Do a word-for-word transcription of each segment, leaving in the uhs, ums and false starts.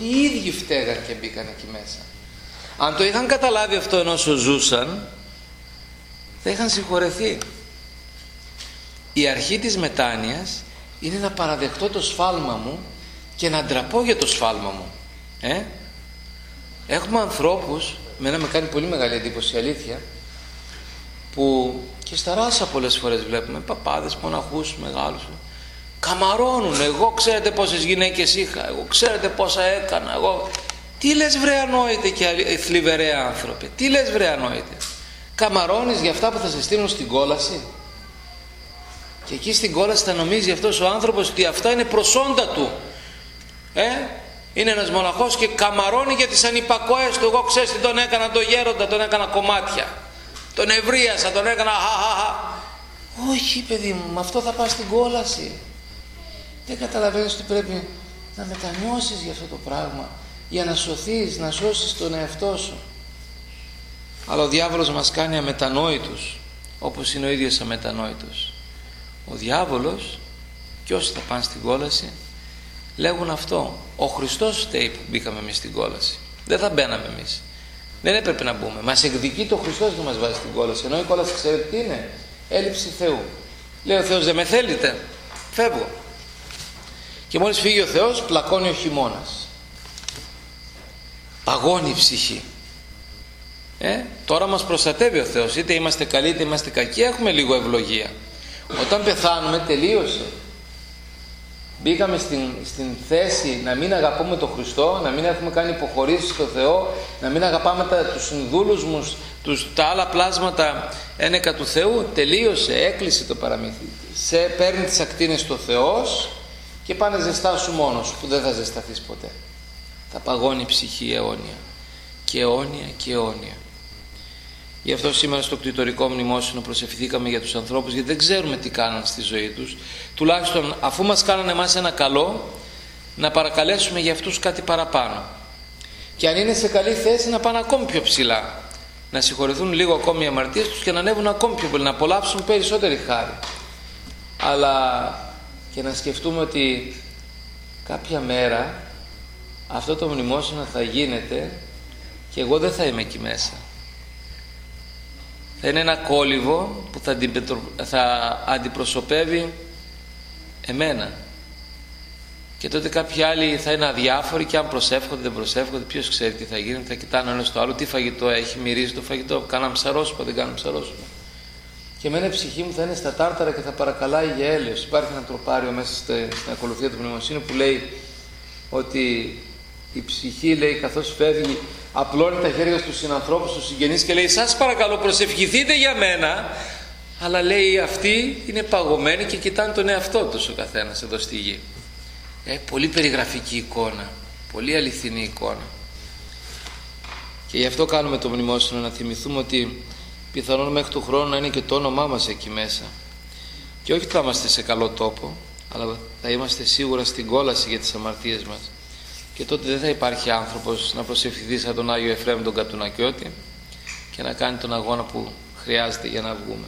ότι οι ίδιοι φταίγαν και μπήκαν εκεί μέσα. Αν το είχαν καταλάβει αυτό ενώ ζούσαν, θα είχαν συγχωρεθεί. Η αρχή της μετάνοιας είναι να παραδεχτώ το σφάλμα μου και να ντραπώ για το σφάλμα μου. Ε? Έχουμε ανθρώπους, μένα με κάνει πολύ μεγάλη εντύπωση, αλήθεια, που και στα ράσα πολλές φορές βλέπουμε παπάδες, μοναχούς μεγάλους, καμαρώνουν. Εγώ ξέρετε πόσες γυναίκες είχα, εγώ ξέρετε πόσα έκανα, εγώ... Τι λες βρε ανόητε και θλιβερέ άνθρωπε, τι λες βρε ανόητε? Καμαρώνεις για αυτά που θα σε στείλουν στην κόλαση? Και εκεί στην κόλαση θα νομίζει αυτός ο άνθρωπος ότι αυτά είναι προσόντα του. Ε? Είναι ένας μοναχός και καμαρώνει για τις ανυπακοές του. Εγώ ξέρεις τι τον έκανα, τον γέροντα, τον έκανα κομμάτια, τον ευρίασα, τον έκανα χαχαχα. Όχι παιδί μου, με αυτό θα πας στην κόλαση. Δεν καταλαβαίνεις ότι πρέπει να μετανιώσεις για αυτό το πράγμα, για να σωθείς, να σώσεις τον εαυτό σου. Αλλά ο διάβολος μας κάνει αμετανόητους, όπως είναι ο ίδιος αμετανόητος. Ο διάβολος και όσοι θα πάνε στην κόλαση λέγουν αυτό: ο Χριστός φταίει που μπήκαμε εμείς στην κόλαση, δεν θα μπαίναμε εμείς, δεν έπρεπε να μπούμε, μας εκδικεί το Χριστός και μας βάζει στην κόλαση. Ενώ η κόλαση ξέρετε τι είναι? Έλλειψη Θεού. Λέει ο Θεός δεν με θέλετε, φεύγω. Και μόλις φύγει ο Θεός πλακώνει ο χειμώνας, παγώνει η ψυχή. ε, Τώρα μας προστατεύει ο Θεός, είτε είμαστε καλοί είτε είμαστε κακοί, έχουμε λίγο ευλογία. Όταν πεθάνουμε τελείωσε. Μπήκαμε στην, στην θέση να μην αγαπούμε τον Χριστό, να μην έχουμε κάνει υποχωρήσεις στο Θεό, να μην αγαπάμε τα, τους συνδούλους μου, τους, τα άλλα πλάσματα ένεκα του Θεού. Τελείωσε, έκλεισε το παραμύθι. Σε παίρνει τις ακτίνες το Θεός και πάνε ζεστάσου μόνος σου, που δεν θα ζεσταθείς ποτέ. Θα παγώνει η ψυχή αιώνια και αιώνια και αιώνια. Γι' αυτό σήμερα στο κτητορικό μνημόσυνο προσευχηθήκαμε για τους ανθρώπους, γιατί δεν ξέρουμε τι κάναν στη ζωή τους. Τουλάχιστον αφού μας κάνανε εμάς ένα καλό, να παρακαλέσουμε για αυτούς κάτι παραπάνω. Και αν είναι σε καλή θέση να πάνε ακόμη πιο ψηλά, να συγχωρεθούν λίγο ακόμη οι αμαρτίες τους και να ανέβουν ακόμη πιο πολύ, να απολαύσουν περισσότερη χάρη. Αλλά και να σκεφτούμε ότι κάποια μέρα αυτό το μνημόσυνο θα γίνεται και εγώ δεν θα είμαι εκεί μέσα. Θα είναι ένα κόλυβο που θα, θα αντιπροσωπεύει εμένα. Και τότε κάποιοι άλλοι θα είναι αδιάφοροι και αν προσεύχονται δεν προσεύχονται, ποιος ξέρει τι θα γίνει, θα κοιτάνε ένα στο άλλο, τι φαγητό έχει, μυρίζει το φαγητό, κάναμε ψαρόσουπα, δεν κάναμε ψαρόσουπα. Και εμένα η ψυχή μου θα είναι στα τάρταρα και θα παρακαλάει για έλεος. Υπάρχει ένα τροπάριο μέσα στην ακολουθία του μνημοσύνου που λέει ότι η ψυχή, λέει, καθώς φεύγει, απλώνει τα χέρια στους συνανθρώπους, στους συγγενείς και λέει σας παρακαλώ προσευχηθείτε για μένα. Αλλά λέει αυτοί είναι παγωμένοι και κοιτάνε τον εαυτό τους ο καθένας εδώ στη γη. Ε, πολύ περιγραφική εικόνα, πολύ αληθινή εικόνα. Και γι' αυτό κάνουμε το μνημόσυνο, να θυμηθούμε ότι πιθανόν μέχρι του χρόνου να είναι και το όνομά μας εκεί μέσα. Και όχι ότι θα είμαστε σε καλό τόπο, αλλά θα είμαστε σίγουρα στην κόλαση για τις αμαρτίες μας. Και τότε δεν θα υπάρχει άνθρωπος να προσευχηθεί σαν τον Άγιο Εφραίμ τον Κατουνακιώτη και να κάνει τον αγώνα που χρειάζεται για να βγούμε.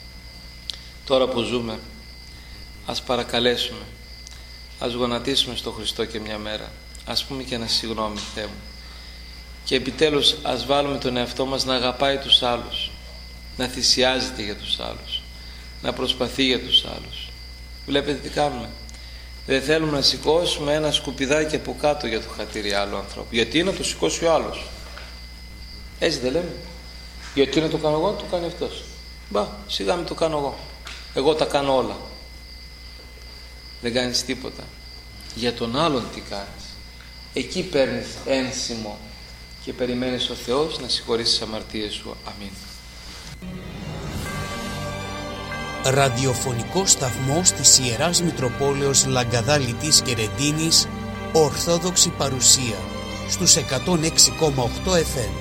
Τώρα που ζούμε, ας παρακαλέσουμε, ας γονατίσουμε στο Χριστό και μια μέρα, ας πούμε και ένα συγγνώμη Θεέ μου, και επιτέλους ας βάλουμε τον εαυτό μας να αγαπάει τους άλλους, να θυσιάζεται για τους άλλους, να προσπαθεί για τους άλλους. Βλέπετε τι κάνουμε? Δεν θέλουμε να σηκώσουμε ένα σκουπιδάκι από κάτω για το χατήρι άλλου ανθρώπου. Γιατί να το σηκώσει ο άλλος? Έτσι δεν λέμε? Γιατί να το κάνω εγώ, το κάνει αυτός. Μπα, σιγά μην το κάνω εγώ. Εγώ τα κάνω όλα. Δεν κάνεις τίποτα. Για τον άλλον τι κάνεις? Εκεί παίρνεις ένσημο και περιμένεις ο Θεός να συγχωρήσει τις αμαρτίες σου. Αμήν. Ραδιοφωνικό σταθμός της Ιεράς Μητροπόλεως Λαγκαδά Λιτής και Ρεντίνης, Ορθόδοξη παρουσία στους εκατόν έξι κόμμα οκτώ εφ εμ.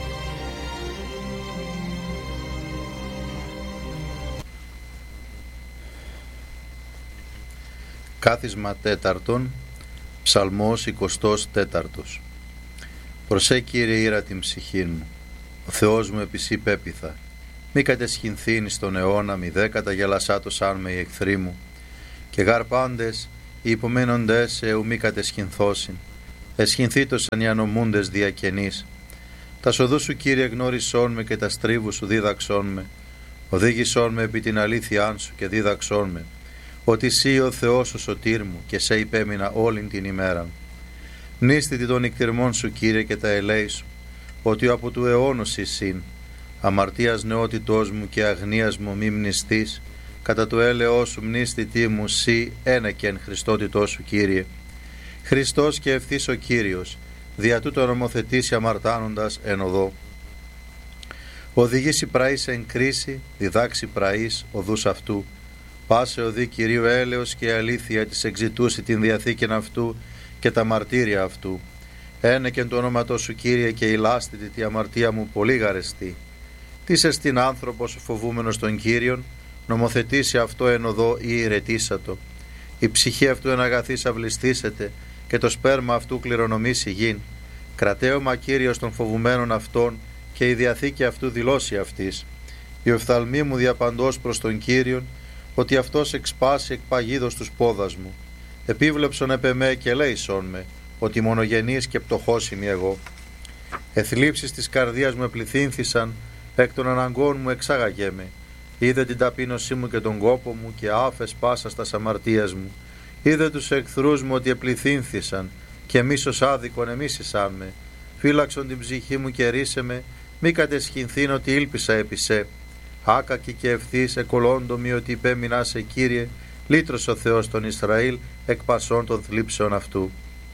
Κάθισμα τέταρτον, ψαλμός εικοστός τέταρτος. Προσέ Κύριε ήρα την ψυχήν μου, ο Θεός μου επί σοι πέπειθα. Μη κατεσχυνθήνει στον αιώνα, μη δε καταγελασάτωσαν με οι εχθροί μου. Και γαρπάντες, οι υπομένοντες εου μη κατεσχυνθώσιν. Εσχυνθήτως εν οι ανομούντες διακαινείς. Τα σοδού σου, Κύριε, γνώρισόν με και τα στρίβου σου δίδαξόν με. Οδήγησόν με επί την αλήθειά σου και δίδαξόν με, ότι εσύ ο Θεός ο σωτήρ μου και σε υπέμεινα όλην την ημέρα. Μνήστητη των νυκτυρμών σου, Κύριε, και τα ελέη σου, ότι από του αιώνος εισήν. Αμαρτίας νεότητός μου και αγνίας μου μη μνηστείς, κατά το έλεος σου μνήστητή μου σύ ένεκεν Χριστότητός σου, Κύριε. Χριστός και ευθύς ο Κύριος, δια τούτο νομοθετήσει αμαρτάνοντας εν οδό. Οδηγήσει πραείς εν κρίση, διδάξει πραείς οδούς αυτού. Πάσε οδή Κυρίου έλεος και αλήθεια της εξητούσει την διαθήκην αυτού και τα μαρτύρια αυτού. Ένεκεν το όνοματό σου, Κύριε, και ηλάστητη τη αμαρτία μου πολύ γαρεστή. Τι εστιν άνθρωπος φοβούμενος των Κύριων, νομοθετήσει αυτό εν οδό ή ηρετήσατο. Η ψυχή αυτού εν αγαθής αυλιστήσεται και το σπέρμα αυτού κληρονομήσει γην. Κρατέωμα Κύριος των φοβουμένων αυτών και η διαθήκη αυτού δηλώσει αυτής. Η οφθαλμή μου διαπαντός προς τον Κύριον, ότι αυτός εξπάσει εκ παγίδος τους πόδας μου. Επίβλεψον επ' εμέ και λέησον με, ότι μονογενής και πτωχός είμαι εγώ. Εθλίψεις της καρδίας μου επληθύνθησαν, εκ των αναγκών μου εξάγαγέ με. Είδε την ταπείνωσή μου και τον κόπο μου και άφες πάσα στα αμαρτίας μου. Είδε τους εχθρούς μου ότι επληθύνθησαν και μίσος άδικον εμίσησαν με. Φύλαξον την ψυχή μου και ρίσε με, μη κατεσχυνθήν ότι ήλπισα επί σε. Άκακη και ευθύς εκολόντομη ότι υπέμεινα σε, Κύριε, λύτρος ο Θεός των Ισραήλ εκ πασών των θλίψεων αυτού.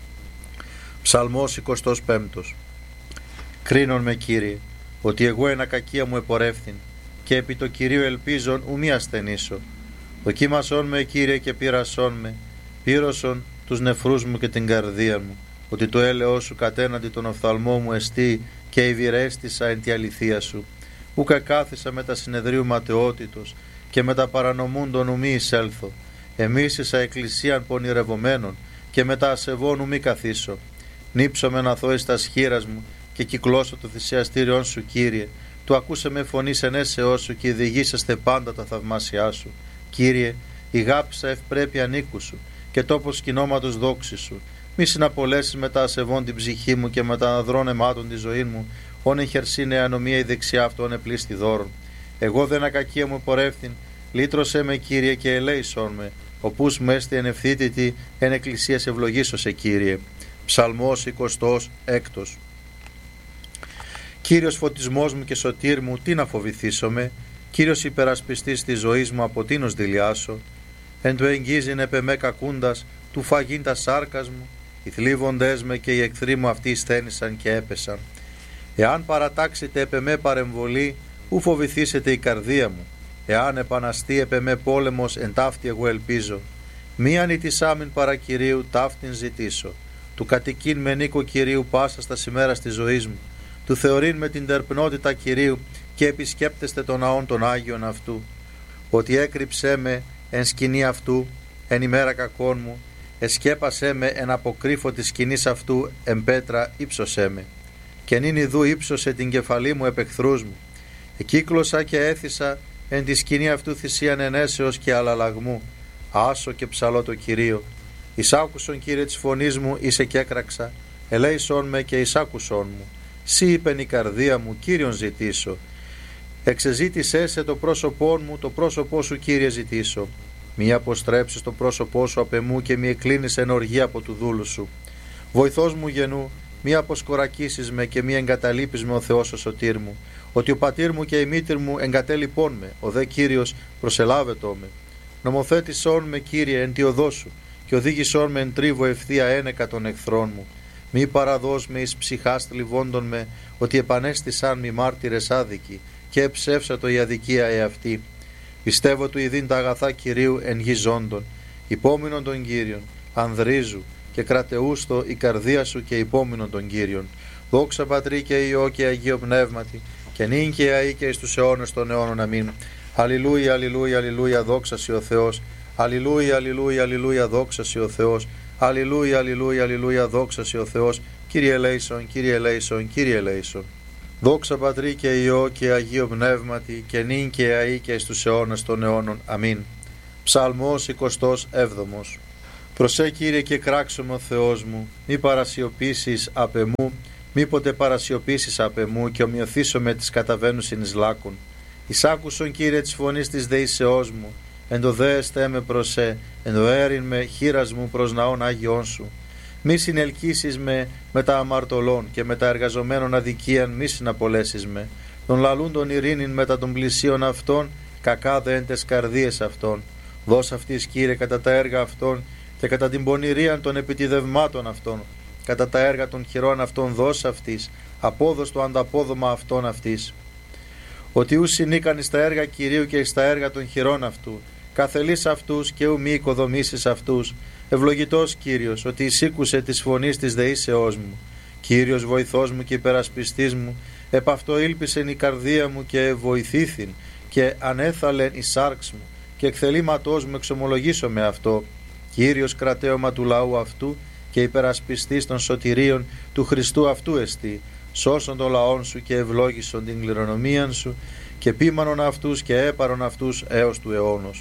Ψαλμός εικοστός πέμπτος. Κρίνον με, Κύριε, ότι εγώ εν ακακία μου επορεύθην και επί το Κυρίου ελπίζον ου μη ασθενήσω. Δοκίμασον με, Κύριε, και πείρασον με, πύρωσον τους νεφρούς μου και την καρδία μου, ότι το έλεος σου κατέναντι τον οφθαλμό μου εστί και ευηρέστησα εν τη αληθεία σου. Ούκα κάθισα με τα συνεδρίου ματαιότητος και με τα παρανομούντων ου μη εισέλθω. Εμίσησα εκκλησίαν πονηρευομένων και με τα ασεβών ου μη καθίσω. Νύψομαι να θώ εις τα σχήρας μου και κυκλώσω το θυσιαστήριον σου, Κύριε. Του ακούσε με φωνή ενέσεώς σου και διηγήσαστε πάντα τα θαυμάσια σου. Κύριε, ηγάπησα ευπρέπεια νίκου σου και τόπος σκηνώματος δόξη σου. Μη συναπολέσεις με τα ασεβών την ψυχή μου και με τα αναδρών αιμάτων τη ζωή μου. Όν εχερσίνε ανομία η δεξιά αυτόν επλήστη δώρον. Εγώ δεν ακακία μου πορεύθην, λύτρωσέ με, Κύριε, και ελέησόν με. Οπούς μου έστι εν ευθύτητη εν εκκλησίας ευλογήσω σε, Κύριε. Ψαλμός εικοστός έκτος. Κύριος φωτισμός μου και σωτήρ μου, τι να φοβηθήσομαι. Κύριος υπερασπιστής της ζωής μου, από τίνος δηλιάσω. Εν το εγγίζειν επ' εμέ κακούντας, του φαγήν τα σάρκας μου. Οι θλίβοντές με και οι εχθροί μου αυτοί σθένησαν και έπεσαν. Εάν παρατάξετε επ' εμέ παρεμβολή, ου φοβηθήσετε η καρδία μου. Εάν επαναστεί επ' εμέ πόλεμος, εν ταύτη εγώ ελπίζω. Μη ανητισάμιν παρά Κυρίου, ταύτην ζητήσω. Του κατοικήν με νίκο Κυρίου πάσα στα σημέρας της ζωής μου. Του θεωρήν με την τερπνότητα Κυρίου και επισκέπτεστε τον ναόν των Άγιων αυτού. Ότι έκρυψέ με εν σκηνή αυτού, εν ημέρα κακών μου, εσκέπασέ με εν αποκρύφω της σκηνής αυτού, εν πέτρα ύψωσέ με. Και νυν ιδού ύψωσε την κεφαλή μου επ' εχθρούς μου. Εκύκλωσα και έθισα εν τη σκηνή αυτού θυσίαν ενέσεως και αλλαλαγμού. Άσο και ψαλώ το Κυρίο. Εισάκουσον, Κύριε, της φωνής μου, είσαι και έκραξα. Ελέησον με και εισάκουσον μου. Σύ είπεν η καρδία μου, Κύριον ζητήσω. Εξεζήτησέ σε το πρόσωπό μου, το πρόσωπό σου, Κύριε, ζητήσω. Μη αποστρέψεις το πρόσωπό σου απ' εμού και μη εκκλίνεις εν οργή από του δούλου σου. Βοηθός μου γενού, μη αποσκορακίσεις με και μη εγκαταλείπεις με ο Θεός ο σωτήρ μου. Ότι ο πατήρ μου και η μήτηρ μου εγκατέλειπών με, ο δε Κύριος προσελάβετό με. Νομοθέτησόν με, Κύριε, εν τη οδό σου και οδήγησόν με εν τρίβο ευθεία ένεκα των εχθρών μου. Μη παραδώσ' με εις ψυχάς θλιβόντων με, ότι επανέστησαν μη μάρτυρες άδικοι και εψεύσατο η αδικία εαυτή. Πιστεύω του ειδήν τα αγαθά Κυρίου εν γη ζώντων, υπόμεινον των Κύριων, ανδρίζου και κρατεούστο η καρδία σου και υπόμεινον των Κύριων. Δόξα Πατρί και Υιό και Αγίο Πνεύματι, και νυν και αεί και εις τους αιώνες των αιώνων. Αμήν. Αλληλούια, αλληλούια, αλληλούια, δόξα σοι ο Θεός. Αλληλούια, αλληλούια, αλληλούια, δόξα σοι ο Θεός. Αλληλούια, αλληλούια, αλληλούια, δόξα σοι ο Θεός. Κύριε ελέησον, Κύριε ελέησον, Κύριε ελέησον. Δόξα Πατρί και Υιό και Αγίο Πνεύματι, και νυν και αεί και εις τους αιώνες των αιώνων. Αμήν. Ψαλμός εικοστός έβδομος. Προσέ Κύριε και κράξομαι ο Θεός μου, μη παρασιωπήσεις απ' εμού, μήποτε παρασιωπήσεις απ' εμού και ομοιωθήσω με τις καταβαίνουσιν εις λάκων. Εισάκουσον Κύριε της φωνής της δεήσεώς μου, εν το δέεστε με προσέ, εν το έριν με χείρας μου προς ναών Άγιον σου. Μη συνελκύσεις με με τα αμαρτωλών και με τα εργαζομένων αδικίαν μη συναπολέσεις με. Τον λαλούντον ειρήνην μετά των πλησίων αυτών, κακά δε εν τες καρδίες αυτών. Δώσ' αυτής Κύριε κατά τα έργα αυτών και κατά την πονηρίαν των επιτιδευμάτων αυτών. Κατά τα έργα των χειρών αυτών δώσ' αυτής, απόδος το ανταπόδομα αυτών αυτής. Ότι ου συνήκαν εις τα έργα Κυρίου και εις τα έργα των χειρών αυτού, καθελείς αυτούς και ου μη οικοδομήσεις αυτούς. Ευλογητός Κύριος, ότι εισήκουσε της φωνής της δεήσεώς μου. Κύριος βοηθός μου και υπερασπιστής μου, επ' αυτό ήλπισεν η καρδία μου και βοηθήθην και ανέθαλεν η σάρξ μου και εκθελήματός μου εξομολογήσω με αυτό. Κύριος κρατέωμα του λαού αυτού και υπερασπιστής των σωτηρίων του Χριστού αυτού εστί. Σώσον των λαών σου και ευλόγησον την κληρονομίαν σου και πίμανον αυτούς και έπαρον αυτούς έως του αιώνος.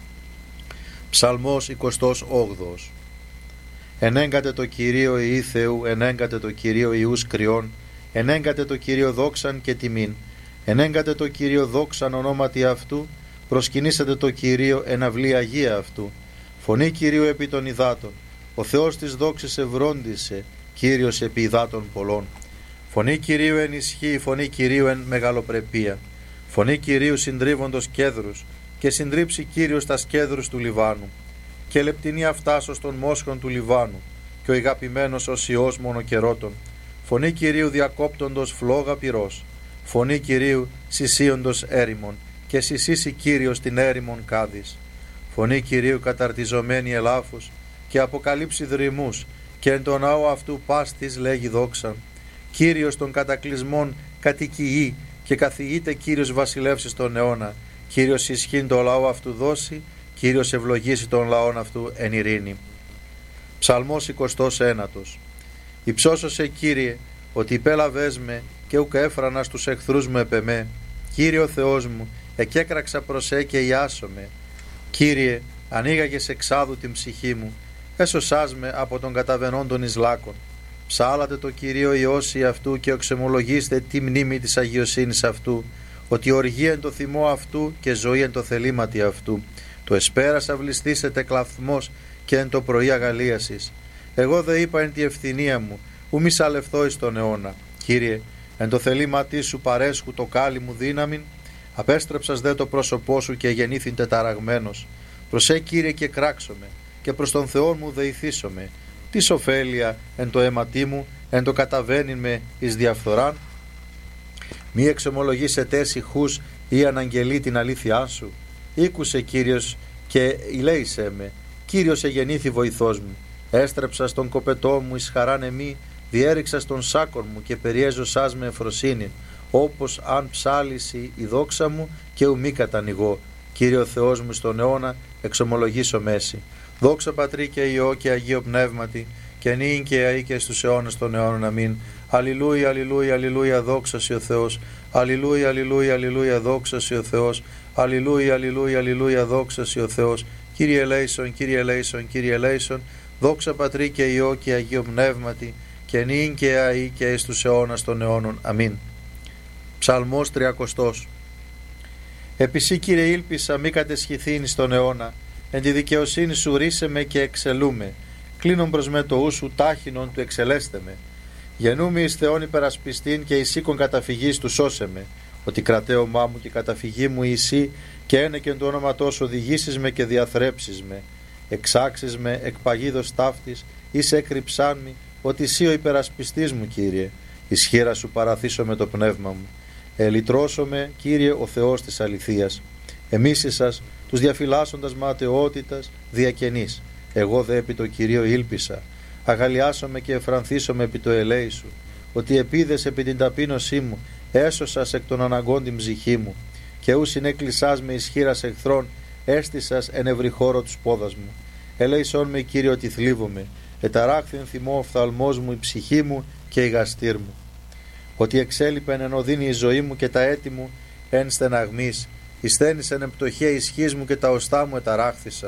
Ψαλμός εικοστός όγδοος. Ενέγκατε το Κυρίο Ιη Θεού, ενέγκατε το Κυρίο Ιούς κρυών, ενέγκατε το Κυρίο δόξαν και τιμήν, ενέγκατε το Κυρίο δόξαν ονόματι αυτού, προσκυνήσατε το Κυρίο εν αυλή Αγία αυτού. Φωνή Κυρίου επί των υδάτων, ο Θεός της δόξης ευρόντισε, Κύριος επί υδάτων πολλών. Φωνή Κυρίου εν ισχύ, φωνή Κυρίου εν μεγαλοπρεπία. Φωνή Κυρίου συντρίβοντος κέδρους και συντρίψει Κύριος τα σκέδρους του Λιβάνου. Και λεπτινή αυτάσος των μόσχων του Λιβάνου και ο ηγαπημένος ως Υιός μονοκερότων. Φωνή Κυρίου διακόπτοντος φλόγα πυρός. Φωνή Κυρίου συσίοντος έρημον και συσίσει Κύριος την έρημον κάδης. Φωνή Κυρίου καταρτιζομένη ελάφους και αποκαλύψει δρυμούς και εν το ναό αυτού πάστης λέγει δόξαν. Κύριος των κατακλυσμών κατοικιεί και καθηγείται Κύριος βασιλεύσεις τον αιώνα. Κύριος ισχύν το λαό αυτού δώσει, Κύριος ευλογήσει τον λαόν αυτού εν ειρήνη. Ψαλμός εικοστός ένατος. Υψώσωσε Κύριε, ότι υπέλαβες με και ουκ έφρανα στους εχθρούς μου επ' εμέ. Κύριε ο Θεός μου, εκέκραξα προσέ και ιάσομαι. Κύριε, ανοίγαγες εξάδου την ψυχή μου, έσωσάς με από τον καταβενόντων εις λάκων. Ψάλατε το Κυρίο Υιώσει αυτού και οξεμολογήστε τη μνήμη της αγιοσύνης αυτού, ότι οργή εν το θυμό αυτού και ζωή εν το θελήματι αυτού. Το εσπέρας αυλιστήσετε κλαθμός και εν το πρωί αγαλίασης. Εγώ δε είπα εν τη ευθυνία μου, ου μη σαλευθώ εις τον αιώνα. Κύριε, εν το θελήματί σου παρέσχου το κάλλη μου δύναμην, απέστρεψας δε το πρόσωπό σου και γεννήθην τεταραγμένος. Προσέ Κύριε και κράξομαι, και προς τον Θεό μου δεηθήσομαι. Τι ωφέλεια εν το αίματί μου, εν το καταβαίνειν με εις διαφθοράν. Μη εξομολογήσετε ησυχούς ή αναγγελεί την αλήθειά σου. Ήκουσε Κύριος και ηλέησέ με. Κύριος εγεννήθη βοηθός μου. Έστρεψα στον κοπετό μου εις χαράν εμή, διέριξα στον σάκον μου και περιέζωσάς με ευφροσύνη, όπως αν ψάλισει η δόξα μου και ου μη κατανοιγώ. Κύριο Θεός μου στον αιώνα εξομολογήσω μέση. Δόξα Πατρί και Υιό και Αγίο Πνεύματι, και νυν και αεί και στους αιώνας των αιώνων. Αμήν. Αλληλούια, αλληλούια, αλληλούια, δόξα σοι ο Θεός. Αλληλούια, αλληλούια, αλληλούια, δόξα σοι ο Θεός. Αλληλούια, αλληλούια, αλληλούια, δόξα σοι ο Θεός. Κύριε ελέησον, Κύριε ελέησον, Κύριε ελέησον. Δόξα Πατρί και Υιό και Αγίο Πνεύματι, και νυν και αεί και εις τους αιώνας των αιώνων. Αμήν. Ψαλμός τριακοστός. Επισή Κύριε ήλπισα μη κατεσχηθήν στον αιώνα, εν τη δικαιοσύνη σου ρίσε με και εξελούμε. Κλείνον προς με το ου σου τάχινον του εξελέστε με. Γεννούμαι εις Θεόν υπερασπιστήν και εις οίκον καταφυγής του σώσε με. Ότι κρατέωμά μου και καταφυγή μου εσύ και ένεκεν το όνομα σου οδηγήσεις με και διαθρέψεις με. Εξάξεις με εκ παγίδος ταύτης, εις έκρυψάν μη, ότι εσύ ο υπερασπιστής μου Κύριε. Εις χείρα σου παραθήσω με το πνεύμα μου. Ελυτρώσω με Κύριε ο Θεός της αληθείας. Εμίσησας τους διαφυλάσσοντας ματαιότητας διακαινής. Εγώ δε επί το Κυρίο ήλπισα. Αγαλιάσομαι και εφρανθήσομαι επί το ελέη σου. Ότι επίδες επί την ταπείνωσή μου, έσωσας εκ των αναγκών την ψυχή μου. Και ου συνέκλεισάς με ισχύρας εχθρών, έστησας εν ευρύ χώρο τους πόδας μου. Ελέησόν με Κύριε ότι θλίβομαι. Εταράχθην θυμό οφθαλμός μου η ψυχή μου και η γαστήρ μου. Ότι εξέλιπεν εν οδύνη η ζωή μου και τα έτη μου εν στεναγμής. Ισθένησεν εν πτωχία ισχύς μου και τα οστά μου εταράχθησαν.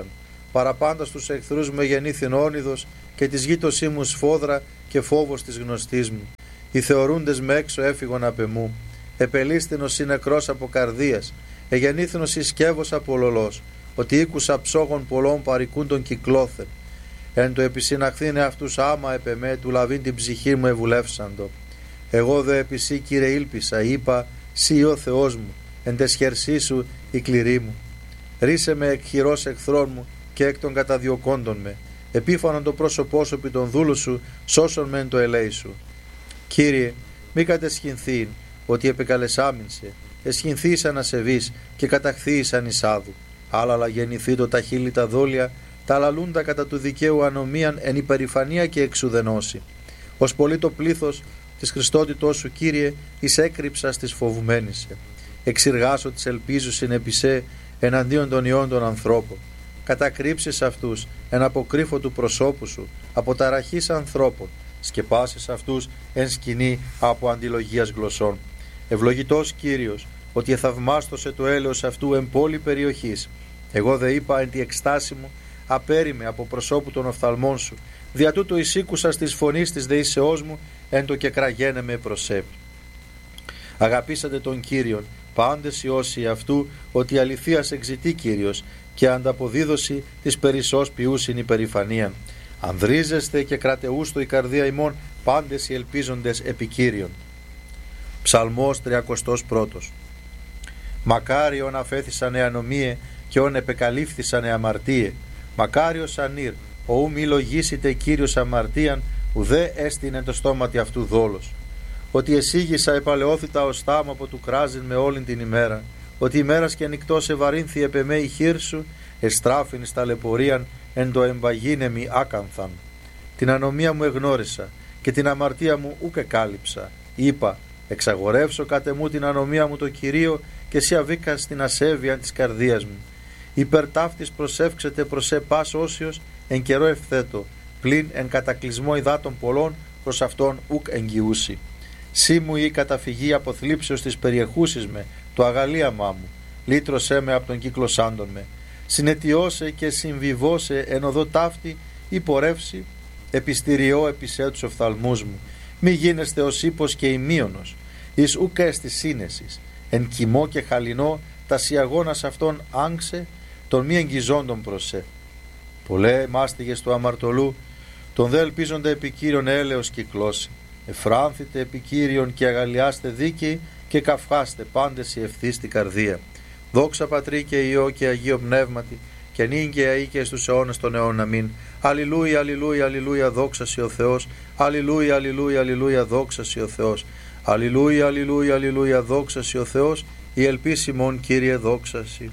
παραπάντα στους εχθρούς μου εγεννήθην όνειδος και της γείτοσή μου σφόδρα και φόβος της γνωστής μου. Οι θεωρούντες με έξω έφυγον απ' εμού. Επελίστηνος ή νεκρός από καρδίας, εγεννήθηνος ή σκεύος από λολός, ότι ήκουσα ψόγων πολλών παρικούντων κυκλώθεν. Εν το επισυναχθήνε αυτούς άμα επ' εμέ, του λαβήν την ψυχή μου ευουλεύσαντο. Εγώ δε επί σύ, Κύριε, ήλπισα, είπα, σύ ο Θεός μου, εν τες χερσί σου η κληρή μου. Ρίσε με εκ χειρός εχθρών μου και εκ των καταδιωκόντων με. Επίφανον το πρόσωπό σου επί των δούλου σου, σώσον με εν το ελέη σου. Κύριε, μη κατεσχυνθήν, ότι επεκαλεσάμινσε, εσχυνθήσαν ασεβείς και καταχθήσαν εισάδου. Άλλαλα γεννηθεί το τα χείλη τα δόλια, τα λαλούντα κατά του δικαίου ανομίαν εν υπερηφανία και εξουδενώση. Ως πολύ το πλήθος της Χριστότητός σου, Κύριε, εις έκρυψα στις φοβουμένησε. Εξηργάσω τις ελπίζουσιν επί σε εναντίον των ιών των ανθρώπων. Κατακρύψεις αυτούς εν αποκρύφω του προσώπου σου, από ταραχής ανθρώπων, σκεπάσεις αυτούς εν σκηνή από αντιλογίας γλωσσών. Ευλογητός Κύριος, ότι εθαυμάστοσε το έλεος αυτού εν πόλη περιοχής. Εγώ δε είπα εν τη εκστάση μου, απέριμε από προσώπου των οφθαλμών σου, δια τούτο εισήκουσα στις φωνής της δεήσεώς μου, εν το και κραγένε με προσέ. Αγαπήσατε τον Κύριον, πάντες οι όσοι αυτού, ότι αληθείας εξητεί Κύριος, και ανταποδίδωση της περισσός ποιούσιν υπερηφανίαν. Ανδρίζεστε και κρατεούστο η καρδία ημών, πάντες οι ελπίζοντες επί Κύριον. Ψαλμός τριακοστός πρώτος. Μακάριον αφέθησαν εανομίε και ον επεκαλύφθησαν εαμαρτίε. Μακάριος ανήρ, ο ου μη λογίσετε Κύριος αμαρτίαν, ουδέ έστεινε το στόματι αυτού δόλος. Ότι εσύγησα επαλαιώθητα ως θάμ από του κράζειν με όλην την ημέρα. Ότι ημέρας και νυκτός ευαρύνθη επ' εμέ η χείρ σου, εστράφην στα λεπωρίαν εν το εμπαγίνεμι άκανθαν. Την ανομία μου εγνώρισα και την αμαρτία μου ούκ εκάλυψα. Είπα, εξαγορεύσω κατ' εμού την ανομία μου το Κυρίο και εσύ αβήκα στην ασέβεια της καρδίας μου. Υπερ ταύτης προσεύξετε προς πας όσιος εν καιρό ευθέτω, πλην εν κατακλυσμό υδάτων πολλών προς αυτόν ούκ εγγυούσι. Σύ μου η καταφυγή από θλίψεως της περιεχούσης με, το αγαλίαμά μου, λύτρωσέ με από τον κύκλο σάντων με. Συνετιώσε και συμβιβώσε εν οδό ταύτη ή πορεύσει, επιστηριώ επισέ τους οφθαλμούς μου. Μη γίνεστε ως ύπος και ημίωνος, εις ουκ έστι σύνεσης, εν κοιμό και χαλινό, τα σιαγώνας αυτών άγξε, των μη εγγυζόντων προσέ. Πολλέ μάστιγες του αμαρτωλού, τον δε ελπίζονται επί Κύριον έλεος κυκλώσει. Εφράνθητε επί Κύριον και αγαλιάστε δίκαιοι και καυχάστε πάντες η ευθύ στην καρδία. Δόξα Πατρί και Υιό και Αγίο Πνεύματι, και νυν και αεί και στους αιώνες των αιώνων. Αμήν. Αλληλούια, αλληλούια, αλληλούια, δόξα σοι ο Θεός. Αλληλούια, αλληλούια, αλληλούια, δόξα σοι ο Θεός. Αλληλούια, αλληλούια, αλληλούια, δόξα σοι ο Θεός. Η ελπίση μόν, Κύριε, δόξα σοι.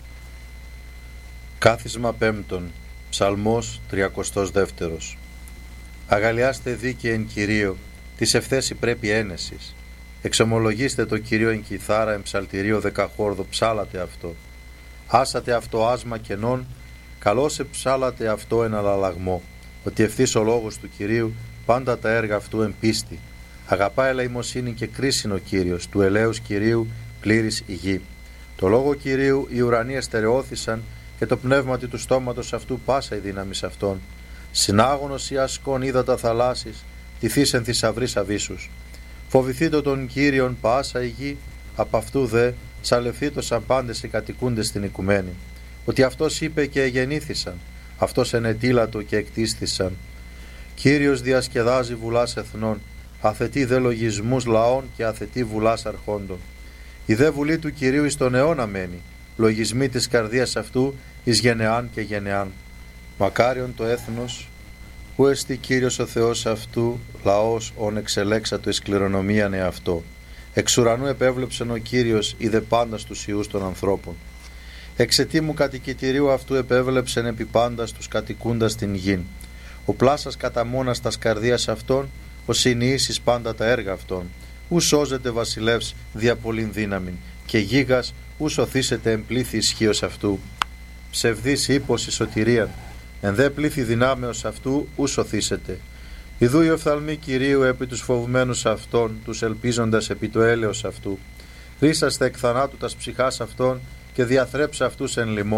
Κάθισμα πέμπτον. Ψαλμός τριακοστός δεύτερος. Αγαλιάστε δίκαιοι εν Κυρίω, της ευθέση πρέπει ένεσης. Εξομολογήστε το Κυρίο εν κιθάρα, εν ψαλτηρίο δεκαχόρδο, ψάλατε αυτό. Άσατε αυτό άσμα κενών, καλώς εψάλατε αυτό εν αλλαλαγμό. Ότι ευθύς ο λόγος του Κυρίου, πάντα τα έργα αυτού εν πίστη. Αγαπά ελεημοσύνη και κρίσιν ο Κύριος, του ελέους Κυρίου πλήρης η γη. Το λόγο Κυρίου οι ουρανοί εστερεώθησαν, και το πνεύματι του στόματος αυτού πάσα η δύναμης αυτών. Συνάγωνος ή ασκών ύδατα θαλάσσης, τυθείς εν θησαυρής αβύσσους. Φοβηθείτε τον Κύριον πάσα η γη, απ' αυτού δε σαλευθήτωσαν πάντες οι κατοικούντες στην οικουμένη. Ότι αυτός είπε και εγεννήθησαν, αυτός ενετήλατο και εκτίσθησαν. Κύριος διασκεδάζει βουλάς εθνών, αθετεί δε λογισμούς λαών και αθετεί βουλάς αρχόντων. Η δε βουλή του Κυρίου εις τον αιώνα μένει, λογισμοί της καρδίας αυτού εις γενεάν και γενεάν. Μακάριον το έθνος, που εστί Κύριος ο Θεός αυτού, λαός ον εξελέξατο εις κληρονομίαν εαυτό. Εξ ουρανού επέβλεψεν ο Κύριος, είδε πάντα στους ιούς των ανθρώπων. Εξαιτή μου κατοικητηρίου αυτού επέβλεψεν επί πάντα στους κατοικούντας την γην. Ο πλάσας κατά μόνας τας καρδίας αυτών, ο συνειήσεις πάντα τα έργα αυτών. Ου σώζεται βασιλεύς δια πολλήν δύναμην, και γίγας ου σωθήσεται εν πλήθη ισχύος αυτού. Ψευδής ύπος σωτηρίαν, εν δε πλήθη δυνάμεως αυτού ου σωθήσεται. Ιδού οι οφθαλμοί Κυρίου επί τους φοβουμένους αυτών, τους ελπίζοντας επί το έλεος αυτού. Ρίσαστε εκ θανάτου τας ψυχάς αυτών και διαθρέψα αυτούς εν λοιμό.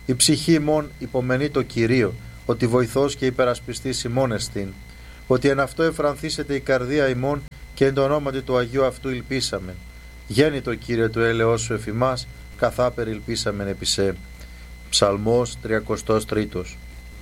Η ψυχή ημών υπομενεί το Κυρίο, ότι βοηθός και υπερασπιστής ημών εστίν, ότι εν αυτό εφρανθήσεται η καρδία ημών και εν το ονόματι του Αγίου αυτού ελπίσαμεν. Γέννητο Κύριε του έλεος σου εφ' ημάς, καθά περιλπίσαμεν επί σε. Ψαλμός τριακοστός τρίτος.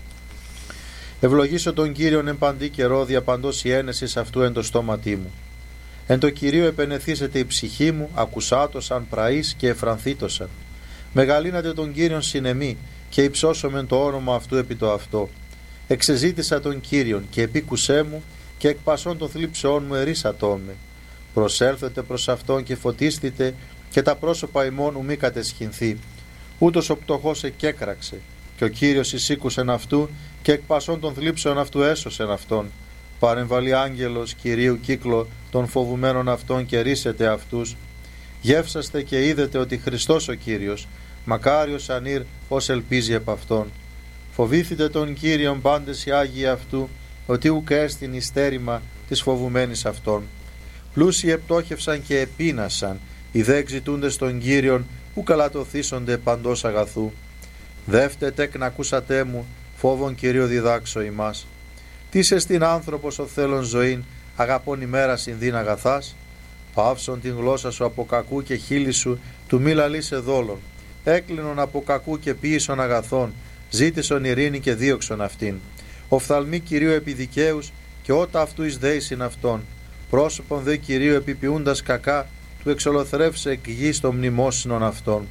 Ευλογήσω τον Κύριον εν παντή καιρό, διαπαντός η ένεσης αυτού εν το στόματί μου. Εν το Κυρίο επενεθήσεται η ψυχή μου, ακουσάτωσαν πραείς και εφρανθήτωσαν. Μεγαλύνατε τον Κύριον συνεμή και υψώσομεν το όνομα αυτού επί το αυτό. Εξεζήτησα τον Κύριον και επίκουσέ μου και εκ πασών των θλίψεών μου ερίσατό με. Προσέλθετε προς αυτόν και φωτίστητε και τα πρόσωπα ημών ου μη κατεσχυνθεί. Ούτως ο πτωχός εκέκραξε και ο Κύριος εισήκουσεν αυτού και εκ πασών των θλίψεων αυτού έσωσεν αυτόν. Παρεμβαλεί άγγελος Κυρίου κύκλο των φοβουμένων αυτών και ρίσετε αυτούς. Γεύσαστε και είδετε ότι Χριστός ο Κύριος, μακάριος ανήρ ως ελπίζει επ' αυτόν. Φοβήθητε τον Κύριον πάντες οι Άγιοι αυτού, ότι ουκ έστιν ιστέρημα της φοβουμένης αυτών. Πλούσιοι επτόχευσαν και επίνασαν, οι δε εξητούντες τον Κύριον, που καλατοθήσονται παντός αγαθού. Δεύτε τέκ να ακούσατε μου, φόβον Κυρίου διδάξω ημάς. Τι εστιν άνθρωπος ο θέλων ζωήν, αγαπών ημέρα συνδύν αγαθάς. Παύσον την γλώσσα σου από κακού και χείλη σου του μη λαλείσαι δόλων. Έκλεινον από κακού και ποίησον αγαθών, ζήτησον ειρήνη και δίωξον αυτήν. Οφθαλμοί Κυρίου επί δικαίους και ότα αυτού εις δέησιν αυτόν. Πρόσωπον δε Κυρίου επιποιούντας κακά, του εξολοθρεύσε εκ γης των μνημόσυνων αυτών.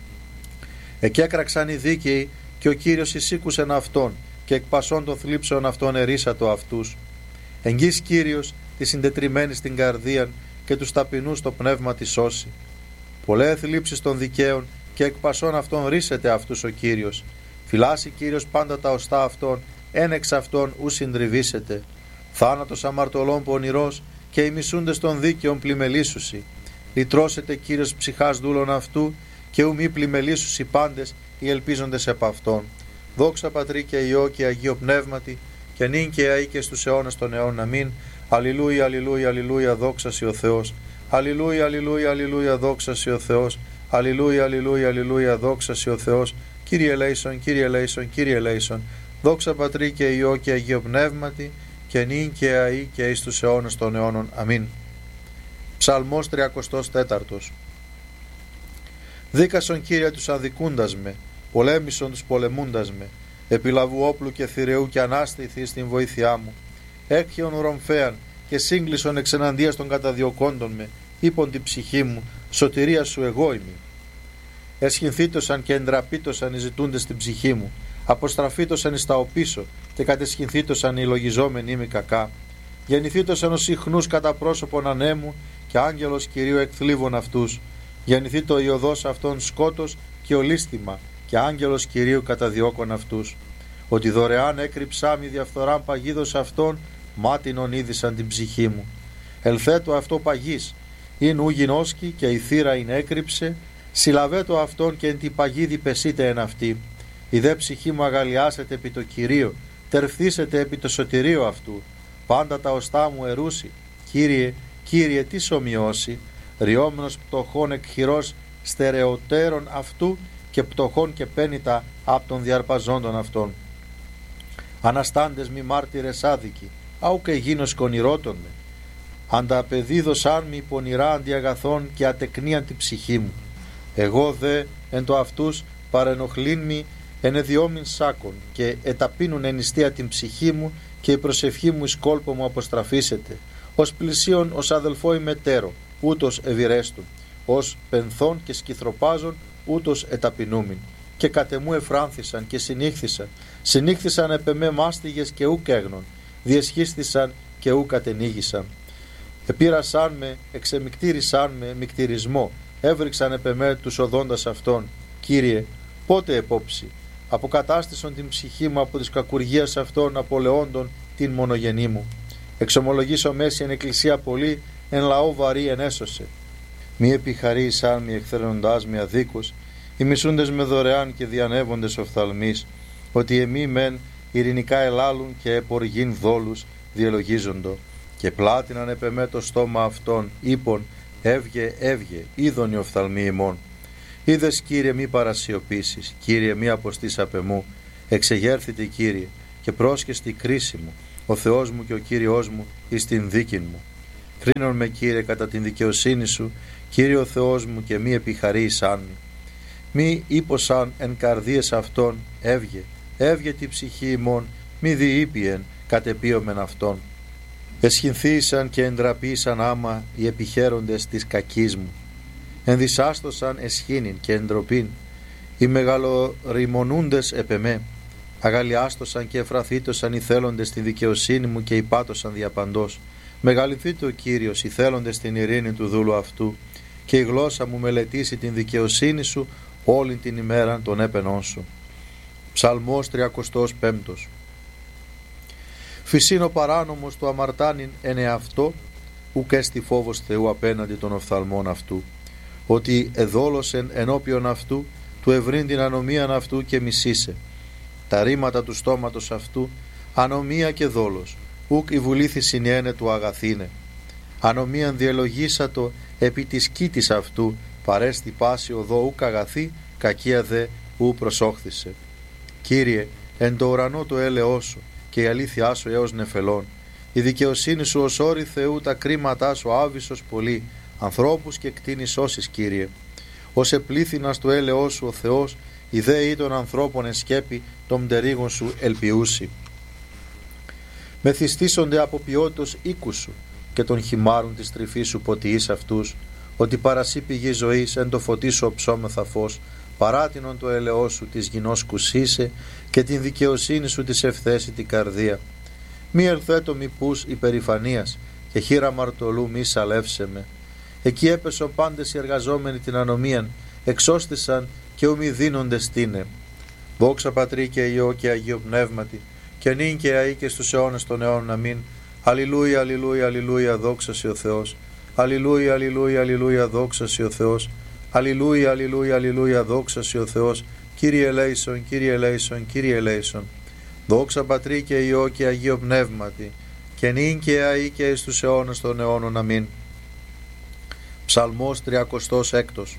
Εκέκραξαν οι δίκαιοι και ο Κύριος εισήκουσεν αυτόν και εκ πασών των θλίψεων αυτών ερίσατο αυτούς. Εγγύς Κύριος τη συντετριμένη στην καρδίαν και τους ταπεινούς το πνεύμα τη σώσει. Πολλέ θλίψεις των δικαίων και εκ πασών αυτών ρίσεται αυτούς ο Κύριος. Φυλάσσει Κύριος πάντα τα οστά αυτών, εν εξ αυτών ου συντριβήσεται. Θάνατος αμαρτωλών πονηρός και οι μισούντες των δίκαιων πλημελήσουσι. Λυτρώσετε Κύριος ψυχάς δούλων αυτού και ου μη πλημελήσουσι πάντες οι ελπίζοντες επ' αυτόν. Δόξα Πατρί και Υιό και Αγίο Πνεύματι και νυν και αεί και στους αιώνας των αιώνων. Αμήν. Αλληλούια, αλληλούια, αλληλούια, δόξα σοι ο Θεός. Αλληλούια, αλληλούια, αλληλούια, δόξα σοι ο Θεός. Αλληλούια, αλληλούια, αλληλούια, δόξα σοι ο Θεός. Κύριε ελέησον, Κύριε ελέησον, Κύριε ελέησον. Δόξα Πατρί και Υιό και Αγίο Πνεύματι και νυν και αεί και εις τους αιώνας των αιώνων. Αμήν. Ψαλμός τριακοστός τέταρτος. Δίκασον Κύριε τους αδικούντας με, πολέμησον τους πολεμούντας με, επιλαβού όπλου και θηρεού και ανάστηθη στην βοήθειά μου. Έκχιον ρομφέαν και σύγκλισον εξ εναντίας των καταδιωκόντων με, είπον την ψυχή μου, σωτηρία σου εγώ είμαι. Εσχυνθήτωσαν και εντραπήτωσαν οι ζητούντες στην ψυχή μου, αποστραφήτωσαν εις τα οπίσω και κατεσχυνθήτωσαν οι λογιζόμενοι μη κακά. Γεννηθήτωσαν ως συχνούς κατά πρόσωπον ανέμου και άγγελος Κυρίου εκθλίβων αυτούς. Γεννηθεί το ιωδός αυτών σκότος και ολίσθημα και άγγελος Κυρίου καταδιώκων αυτούς. Ότι δωρεάν έκρυψά μη διαφθοράν παγίδος αυτών, μάτινον είδησαν την ψυχή μου. Ελθέτω αυτό παγής, ειν ου γινώσκει και η θύρα ειν έκρυψε, συλλαβέτω αυτόν και εν τη παγίδη πεσείτε εν αυτή. Η δε ψυχή μου αγαλιάσετε επί το Κυρίο, τερφθήσετε επί το σωτηρίο αυτού. Πάντα τα οστά μου ερούσι, Κύριε, Κύριε τι σομοιώσει, ριόμενος πτωχών εκχειρός στερεωτέρων αυτού και πτωχών και πένητα απ' των διαρπαζόντων αυτών. Αναστάντες μη μάρτυρες άδικοι, άου και γίνος κονηρότων με. Ανταπεδίδωσάν μη πονηρά αντιαγαθών και ατεκνίαν την ψυχή μου. Εγώ δε εν το αυτούς παρενοχλήν μη ενεδιόμην σάκων και εταπείνουν εν ιστία την ψυχή μου και η προσευχή μου εις κόλπο μου αποστραφήσεται. Ως πλησίον ως αδελφό ημετέρω, ούτως ευηρέστον, ως πενθών και σκυθροπάζων, ούτως εταπεινούμην. Και κατεμού εφράνθησαν και συνήχθησαν, συνήχθησαν επ' εμέ μάστιγες και ουκ έγνων, διεσχίστησαν και ουκ κατενήγησαν. Επήρασάν με, εξεμικτήρισαν με μικτηρισμό, έβριξαν επ' εμέ τους οδόντας αυτών. Κύριε, πότε επόψη, αποκατάστησον την ψυχή μου από της κακουργίας αυτών απολεόντων την μονογενή μου. Εξομολογήσω μέση εν εκκλησία πολύ, εν λαό βαρύ ενέσωσε. Μη επιχαρήσαν μη εκθρενοντάς με αδίκους, οι μισούντες με δωρεάν και διανεύοντες οφθαλμείς, ότι εμεί μεν ειρηνικά ελάλουν και εποργήν δόλους διελογίζοντο. Και πλάτιναν επεμέ το στόμα αυτών, είπον, έβγε, έβγε, είδον οι οφθαλμοί ημών. Είδες, Κύριε, μη παρασιωπήσεις, Κύριε, μη αποστείς απ' εμού. Εξεγέρθητε, Κύριε, και πρόσχεστη κρίση μου, ο Θεός μου και ο Κύριος μου εις την δίκη μου. Κρίνον με, Κύριε, κατά την δικαιοσύνη σου, Κύριε ο Θεός μου, και μη επιχαρείσαν μη. Μη ύποσαν εν καρδίες αυτών, έβγε, έβγε τη ψυχή ημών, μη διείπιεν κατεπίωμεν αυτών. Εσχυνθήσαν και εντραπήσαν άμα οι επιχαίροντες της κακής μου. Ενδυσάστοσαν εσχήνην και εντροπήν, οι μεγαλοριμονούντες επ' εμέ. Αγαλιάστοσαν και εφραθήτωσαν οι θέλοντες τη δικαιοσύνη μου και υπάτωσαν διαπαντός. Μεγαλυνθείτε ο Κύριος, οι θέλοντες την ειρήνη του δούλου αυτού, και η γλώσσα μου μελετήσει την δικαιοσύνη σου όλη την ημέρα των έπαινών σου. Ψαλμός τριακοστός πέμπτος. Φυσίν ο παράνομος του αμαρτάνειν εν εαυτό, ουκ έστι φόβος Θεού απέναντι των οφθαλμών αυτού, ότι εδόλωσεν ενώπιον αυτού, του ευρύν την ανομίαν αυτού και μισήσε. Τα ρήματα του στόματος αυτού, ανομία και δόλος, ουκ η βουλήθη συνιένε του αγαθήνε. Ανομίαν διελογήσατο επί της κήτης αυτού, παρέστη πάση οδό ουκ αγαθή, κακία δε ου προσόχθησε. Κύριε, εν το ουρανό το έλεό σου, και η αλήθειά σου έως νεφελών. Η δικαιοσύνη σου ως όρη Θεού, τα κρίματά σου άβυσσος πολύ, ανθρώπους και κτίνη σώσεις, Κύριε. Ως επλήθυνας του έλεός σου ο Θεός, η δέη των ανθρώπων εσκέπη των μτερίγων σου ελπιούσι. Μεθυστήσονται από ποιότητος οίκου σου, και των χυμάρων της τρυφής σου ποτιείς αυτούς, ότι παρασύ πηγή ζωής εν το φωτί σου οψόμεθα φως, παράτινον το έλεό σου της γινός κουσίσε, και την δικαιοσύνη σου της ευθέσει την καρδία. Μη ελθέτω μη πούς υπερηφανίας, και χείρα μαρτωλού μη σαλεύσε με. Εκεί έπεσον πάντες οι εργαζόμενοι την ανομίαν, εξώστησαν και ου δίνονται στήνε. Δόξα Πατρί και Υιό και Αγίο Πνεύματι, και νυν και αεί και στους αιώνες των αιώνων. Αμήν. Αλληλούια, αλληλούια, αλληλούια, δόξα σοι ο Θεός. Αλληλούια, αλληλούια, αλληλούια, δόξα σοι ο Θεός. Αλληλούια, αλληλούια, αλληλούια, δόξα σοι ο Θεός. Κύριε ελέησον, Κύριε ελέησον, Κύριε ελέησον. Δόξα Πατρί και Υιό και Αγίο Πνεύματι, και νυν και αεί και εις τους αιώνες των αιώνων. Αμήν. Ψαλμός τριακοστός έκτος.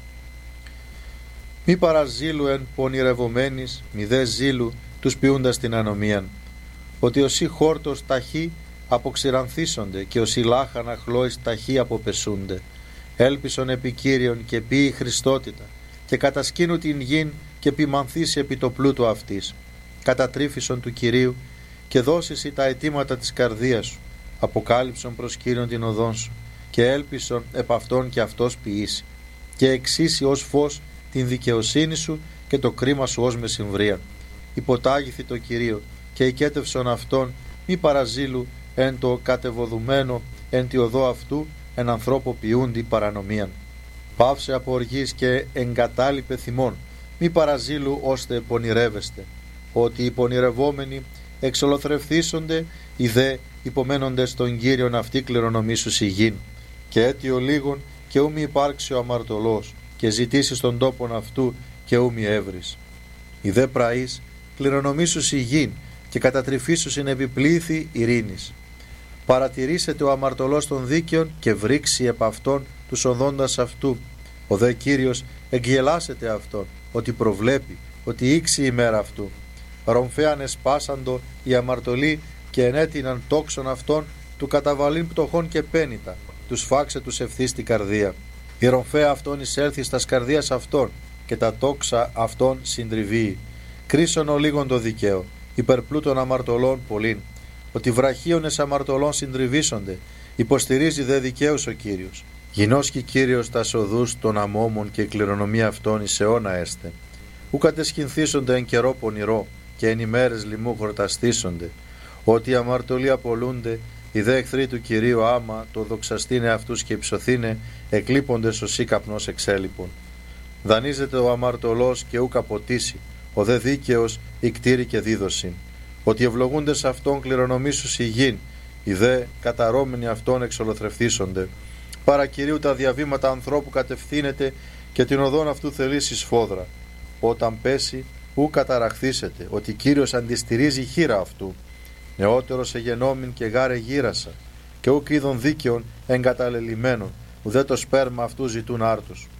Μη παραζήλου εν πονηρευομένης, μη δε ζήλου τους ποιούντας την ανομίαν. Ότι όσοι χόρτος ταχύ αποξηρανθίσονται, και όσοι λάχανα χλώης ταχύ αποπεσούνται. Έλπισον επί Κύριον και ποιη Χριστότητα, και κατασκήνου την γην και ποιμανθήσει επί το πλούτο αυτής. Κατατρίφησον του Κυρίου, και δώσισι τα αιτήματα της καρδίας σου. Αποκάλυψον προς Κύριον την οδόν σου, και έλπισον επ' αυτόν και αυτός ποιήσει. Και εξήσει ως φως την δικαιοσύνη σου, και το κρίμα σου ως μεσημβρία. Υποτάγηθη το Κυρίο, και οικέτευσον αυτόν, μη παραζήλου εν το κατεβοδουμένο εν τη οδό αυτού, εν ανθρώπο ποιούντι παρανομίαν. Πάυσε από οργής και εγκατάλειπε θυμών, μη παραζήλου ώστε πονηρεύεστε. Ότι οι πονηρευόμενοι εξολοθρευθήσονται, οι δε υπομένοντες των Κύριων αυτοί κληρονομήσους η γην. Και αίτιο λίγων και ου μη υπάρξει ο αμαρτωλός, και ζητήσεις τον τόπον αυτού και ου μη έβρις. Οι δε πραείς κληρονομήσους η γην, και κατατριφήσους είναι επιπλήθη ειρήνης. Παρατηρήσετε ο αμαρτωλός των δίκαιων, και βρήξει επ' αυτόν τους οδόντας αυτού. Ο δε Κύριος εγγελάσετε αυτόν, ότι προβλέπει, ότι ήξει η μέρα αυτού. Ρομφέαν εσπάσαντο οι αμαρτωλοί, και ενέτειναν τόξον αυτών, του καταβαλήν πτωχών και πένητα, τους φάξε τους ευθύ στην καρδία. Η ρομφαία αυτών εισέλθει στα καρδίας αυτών, και τα τόξα αυτών συντριβεί. Κρίσον ο λίγον το δικαίο, υπερπλούτων αμαρτωλών πολλήν. Ότι βραχίονες αμαρτωλών συντριβήσονται, υποστηρίζει δε δικαίους ο Κύριος. Γινώσκει Κύριος τα οδούς των αμόμων, και η κληρονομία αυτών εις αιώνα έστε. Ου κατεσχυνθήσονται εν καιρό πονηρό, και εν ημέρες λοιμού χορταστήσονται. Ότι οι αμαρτωλοί απολούνται, οι δε εχθροί του Κυρίου άμα το δοξαστήνε αυτούς και υψωθήνε, εκλείπονται σωσί καπνός εξέλιπων. Δανείζεται ο αμαρτωλός και ου καποτίσει, ο δε δίκαιος ικτήρη και δίδωση. Ότι ευλογούντες αυτόν κληρονομήσους η γην, οι δε καταρώμενοι αυτόν εξολοθρευθήσονται. Παρακυρίου τα διαβήματα ανθρώπου κατευθύνεται, και την οδόν αυτού θελήσει σφόδρα. Όταν πέσει, ου καταραχθήσετε, ότι Κύριος αντιστηρίζει χείρα αυτού. Νεότερος εγενόμην και γάρε γύρασα, και ουκ είδων δίκαιων εγκαταλελειμμένων, ουδέ το σπέρμα αυτού ζητούν άρτους.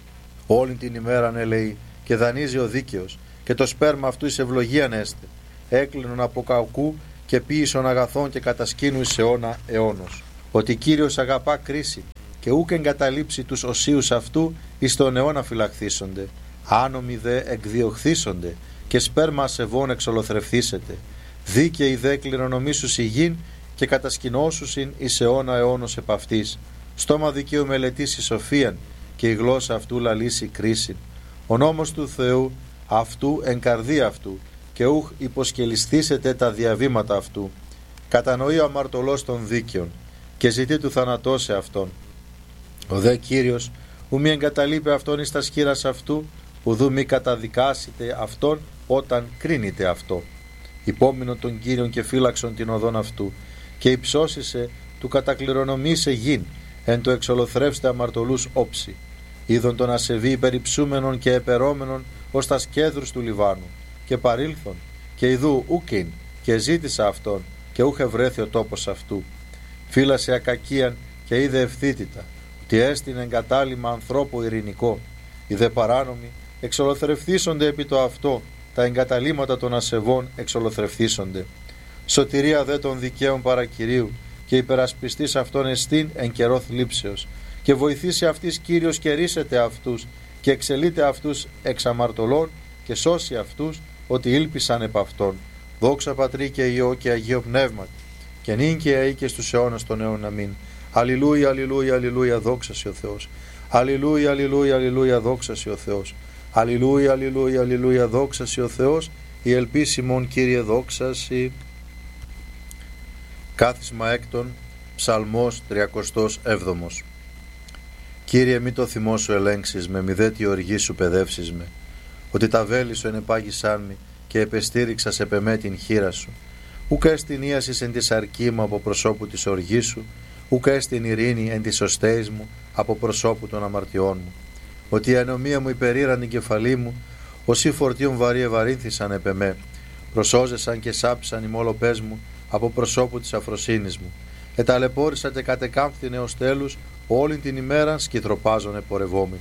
Όλη την ημέρα ναι λέει, και δανείζει ο δίκαιος, και το σπέρμα αυτού εις ευλογίαν έστε. Έκλεινον από κακού και ποίησον αγαθών και κατασκήνου εις αιώνα αιώνος. Ότι Κύριος αγαπά κρίση και ούκ εγκαταλείψει τους οσίους αυτού εις τον αιώνα φυλαχθήσονται. Άνομοι δε εκδιωχθήσονται και σπέρμα ασεβών εξολοθρευθήσετε. Δίκαιοι δε κληρονομήσους η γην και κατασκηνώσουσιν εις αιώνα αιώνος επ' αυτής. Στόμα δικαίου μελετήσει σοφίαν και η γλώσσα αυτού λαλήσει κρίσιν. Ο νόμος του Θεού αυτού εν καρδία αυτού και ούχ υποσκελιστήσετε τα διαβήματα αυτού. Κατανοεί ο αμαρτωλός των δίκαιων και ζητεί του θανατώσε αυτόν. Ο δε Κύριος ου μη εγκαταλείπει αυτόν εις τα σκύρας αυτού, ουδού μη καταδικάσετε αυτόν όταν κρίνεται αυτό. Υπόμεινον τον Κύριον και φύλαξον την οδόν αυτού και υψώσισε του κατακληρονομήσε γην εν το εξολοθρεύστε αμαρτωλούς όψη. Είδον τον ασεβή υπερυψούμενον και επερόμενον ως τα σκέδρους του Λιβάνου και παρήλθον και ιδού ούκιν και ζήτησα αυτόν και ούχε βρέθη ο τόπος αυτού. Φύλασε ακακίαν και είδε ευθύτητα ότι έστεινε εγκατάλημα ανθρώπου ειρηνικό. Οι δε παράνομοι εξολοθρευθήσονται επί το αυτό, τα εγκαταλείμματα των ασεβών εξολοθρευθήσονται. Σωτηρία δε των δικαίων παρακυρίου και υπερασπιστής αυτών εστίν εν καιρό θλίψεως και βοηθήσει αυτής Κύριος και ρίσετε αυτούς και εξελείται αυτούς εξ αμαρτωλών και σώσει αυτούς ότι ήλπισαν επ' αυτόν. Δόξα Πατρί και Υιό και Αγίο Πνεύματι και νυν και αεί και στους αιώνας των αιών αμήν. Αλληλούια, αλληλούια, αλληλούια, δόξα σοι ο Θεός. Αλληλούια, αλληλούια, αλληλούια, δόξα σοι ο Θεός. Αλληλούια, αλληλούια, αλληλούια, δόξα σοι ο Θεός. Η ελπίσιμον Κύριε δόξα σοι. Κάθισμα έκτον, Ψαλμός τριακοστός έβδομος. Κύριε, μη το θυμό σου ελέγξεις με, μη δε τη οργή σου παιδεύσεις με. Ότι τα βέλη σου ενεπάγησάν μη και επεστήριξα σε πεμέ την χείρα σου. Ούκ έστιν ίασης εν της αρκή μου από προσώπου της οργής σου, ούκ έστιν ειρήνη εν της οστέης μου από προσώπου των αμαρτιών μου. Ότι η ανομία μου υπερήραν την κεφαλή μου, όσοι φορτίων βαρύ ευαρύνθησαν επ' εμέ. Προσώζεσαν και σάψαν οι μόλοπές μου από προσώπου της αφροσύνης μου. Εταλαιπώρησα και κατεκάμφθηνε ως τέλους, όλη την ημέρα σκητροπάζον επορευόμη.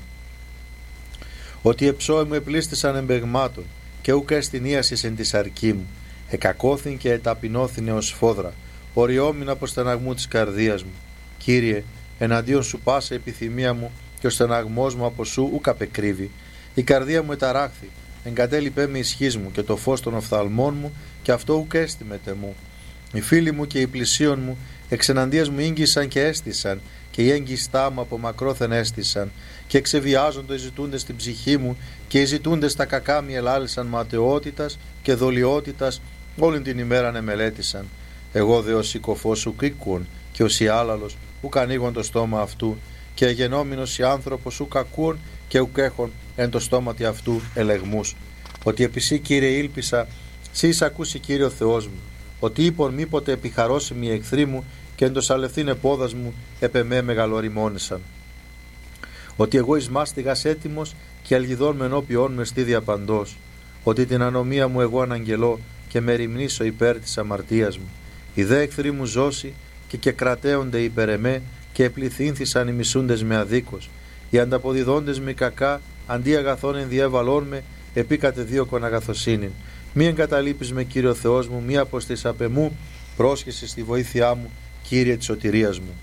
Ότι εψώοι μου επλήστησαν εμπεγμάτων και ούκ έστιν ίασης εν της αρκή μου. Εκακώθην και εταπεινώθηνε ως φόδρα, οριόμην από στεναγμού της καρδίας μου. Κύριε, εναντίον σου πάσε επιθυμία μου και ο στεναγμός μου από σου ούκ απεκρύβει. Η καρδία μου εταράχθη, εγκατέλειπέ με ισχύς μου και το φως των οφθαλμών μου και αυτό ούκ έστιμεται μου. Οι φίλοι μου και οι πλησίον μου εξεναντίας μου ίγγισαν και έστησαν και οι έγκιστά μου από μακρόθεν έστησαν και εξεβιάζοντο οι ζητούντες στην ψυχή μου και οι ζητούντες τα κακά μη ελάλησαν ματαιότητας και δολιότητας όλη την ημέρα εμελέτησαν. Εγώ δε ως οικοφός ουκ ήκουον και ως ιάλαλος ουκ ανοίγον το στόμα αυτού και εγενόμενος η άνθρωπος ουκ ακούον και ουκ έχων εν το στόματι αυτού ελεγμούς. Ότι επί σύ Κύριε ήλπισα, σύ εις ακούσει Κύριο Θεός μου. Ότι είπον μήποτε επιχαρώσει οι εχθροί μου και εν το σαλευθύν επόδας μου επ' εμέ μεγαλοριμόνησαν. Ότι εγώ εις μάστιγας έτοιμος και αλγιδών με ενώπιόν με στή διαπαντός. Ότι την ανομία μου εγώ αναγγελώ και με ρημνήσω υπέρ της αμαρτίας μου. Οι δε εχθροί μου ζώσει και και κρατέονται υπέρ εμέ και επληθύνθησαν οι μισούντες με αδίκως. Οι ανταποδιδόντες με κακά αντί αγαθών ενδιέβαλών με επί κατεδίωκον αγαθοσύνην. Μη εγκαταλείπεις με Κύριο Θεός μου, μη αποστείς απ' εμού, πρόσχεσαι στη βοήθειά μου, Κύριε της σωτηρίας μου.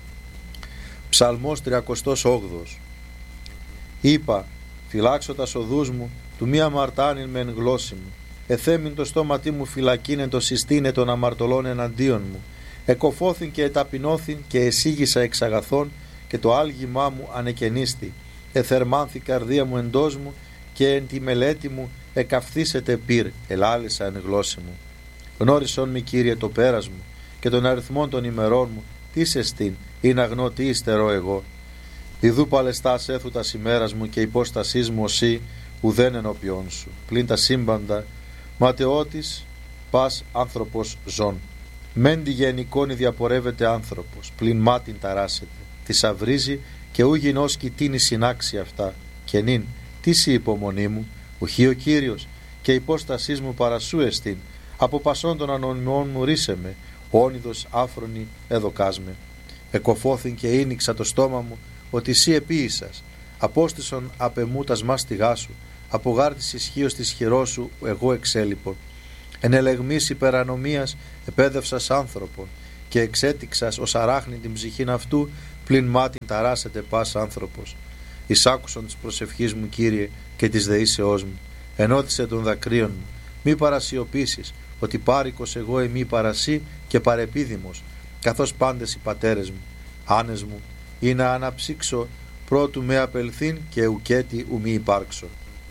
Ψαλμός τριακοστός όγδοος. Είπα, φυλάξω τα σοδούς μου, του μη αμαρτάνειν με εν γλώσση μου. Εθέμην το στόματί μου φυλακίνε το συστήνε των αμαρτωλών εναντίον μου. Εκοφώθην και εταπεινώθην και εσύγησα εξ αγαθών και το άλγημά μου ανεκαινίστη. Εθερμάνθη καρδία μου εντός μου και εν τη μελέτη μου εκαυθήσετε πυρ, ελάλησα εν γλώσση μου. Γνώρισον μη Κύριε το πέρας μου και τον αριθμό των ημερών μου, τι σε στήν, ή να γνώ τι υστερώ εγώ. Ιδού παλαιστάς έθου τα ημέρας μου και υπόστασής μου οσί ουδέν ενώπιόν σου. Πλην τα σύμπαντα, ματαιώτης πας άνθρωπος ζών. Μεν τη γενικόνη διαπορεύεται άνθρωπος, πλην μάτιν ταράσεται. Τη αυρίζει και ου γινός κοιτίνει συνάξει αυτά. Και νυν, τι ση υπομονή μου, ουχή ο Κύριος, και υπόστασής μου παρασού εστίν. Από πασών των ανωνυμών μου ρίσε με, όνειδος άφρονη εδοκάς με. Εκοφώθην και ίνιξα το στόμα μου, ότι σύ επίησας. απόστησον απ' εμού τας μάστιγά σου, από γάρ της ισχύος της χειρός σου εγώ εξέλιπον. Εν ελεγμής υπερανομίας επέδευσας άνθρωπον, και εξέτηξας ως αράχνη την ψυχήν αυτού, πλην μάτιν ταράσεται πας άνθρωπος. Εισάκουσον της προσευχής μου, Κύριε, και της δεήσεώς μου. Ενώτισε των δακρύων μου. Μη παρασιωπήσεις, ότι πάρικος εγώ εμεί παρασύ και παρεπίδημος, καθώς πάντες οι πατέρες μου. Άνες μου, ή να αναψύξω πρώτου με απελθήν και ουκέτι ου μη υπάρξω.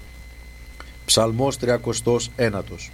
Ψαλμός τριακοστός ένατος.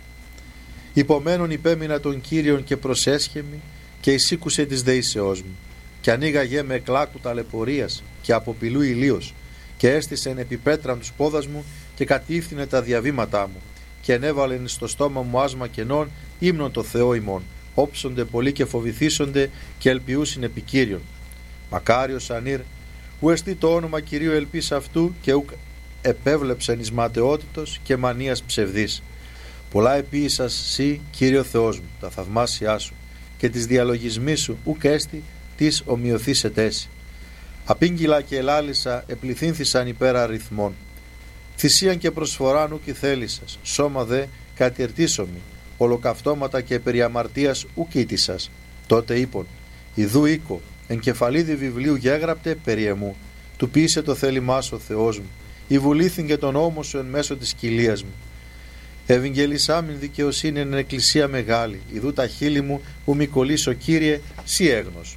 Υπομένων υπέμεινα τον Κύριον και προσέσχεμη, και εισήκουσε της δεήσεώς μου. Και ανοίγαγε με εκλάκου ταλαιπωρίας και αποπηλού ηλίος, και έστησεν επί πέτραν τους πόδας μου, και κατήφθηνε τα διαβήματά μου, και ενέβαλεν στο στόμα μου άσμα κενών, ύμνον το Θεό ημών. Όψονται πολλοί και φοβηθήσονται, και ελπιούσιν επί Κύριον. Μακάριος ανήρ, ου εστί το όνομα Κυρίου ελπίς αυτού, και ουκ επέβλεψεν εις ματαιότητος και μανίας ψευδής. Πολλά επίησας σύ, Κύριο Θεός μου, τα θαυμάσια σου, και της διαλογισμής σου ουκ έστι της ομοιωθής ετέση. Απήγγυλα και ελάλησα επληθύνθησαν υπέρα αριθμών. Θυσίαν και προσφοράν ουκ ηθέλησας, σώμα δε κατηρτήσομη, ολοκαυτώματα και περί αμαρτίας ουκ ήτησας. Τότε είπον, ιδού οίκο, εν κεφαλίδι βιβλίου γέγραπτε περί εμού. Του ποιήσε το θέλημά σου ο Θεός μου, η βουλήθην και τον ώμο σου εν μέσω της κοιλίας μου. Ευαγγελισάμιν δικαιοσύνη εν εκκλησία μεγάλη, ιδού τα χείλη μου ου μη κολλήσω, Κύριε, σύ έγνος.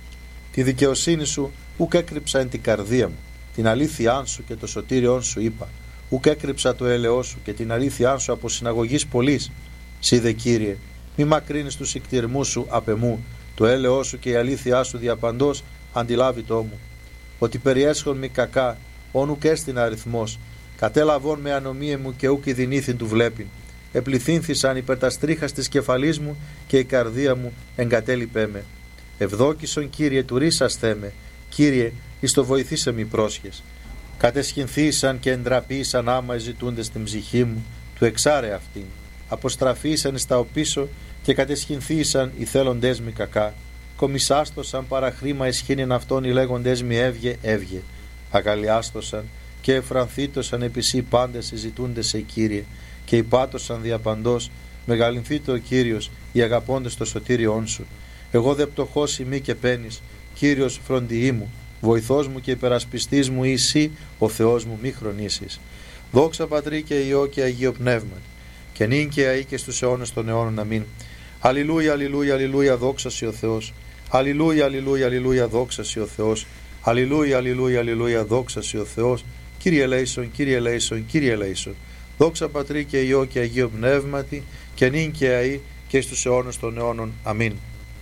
Τη δικαιοσύνη σου ουκ έκρυψα εν την καρδία μου, την αλήθειά σου και το σωτήριόν σου είπα. Ουκ έκρυψα το έλεό σου και την αλήθειά σου από συναγωγής πολλής. Σύ δε, Κύριε, μη μακρύνεις τους ικτυρμούς σου απ' εμού, το έλεό σου και η αλήθειά σου διαπαντός αντιλάβει το μου. Ότι περιέσχον μη κακά, όν ουκ έστιν αριθμός, κατέλαβον με ανομίε μου και ούκ ειδηνήθην του βλέπειν. Επληθύνθησαν υπέρ τα στρίχας της κεφαλής μου και η καρδία μου εγκατέλειπέ με. Ευδόκησον, Κύριε, του ρίσας θέμε, Κύριε, εις το βοηθήσε μη πρόσχες. Κατεσχυνθήσαν και εντραπήσαν άμα ζητούνται στην ψυχή μου, του εξάρε αυτήν. Αποστραφήσαν στα οπίσω και κατεσχυνθήσαν οι θέλοντές μη κακά. Κομισάστοσαν παραχρήμα εσχήνιν αυτών οι λέγοντές μη έβγε, έβγε. Αγαλιάστοσαν και εφρανθήτωσαν επισή πάντες συζητούνται σε, Κύριε, και υπάτωσαν διαπαντός, μεγαλυνθείτε ο Κύριος, οι αγαπώντες το σωτήριόν σου. Εγώ δε πτωχός ημί και πένης, Κύριος φροντιή μου, βοηθός μου και υπερασπιστής μου εσύ, ο Θεός μου, μη χρονίσεις. Δόξα Πατρί και Υιό και Αγίο Πνεύμα, και νυν και αεί και στους αιώνες των αιώνων. Αμήν. Αλληλούια, αλληλούια, αλληλούια, δόξα σοι ο Θεός. Αλληλούια, αλληλούια, αλληλούια, δόξα σοι ο Θεός. Αλληλούια, αλληλούια, αλληλούια, δόξα σοι ο Θεός. Κύριε ελέησον, Κύριε ελέησον, Κύριε ελέησον. Δόξα Πατρί και Υιό και Αγίο Πνεύματι, και νυν και αεί και στους αιώνες των αιώνων. Αμήν.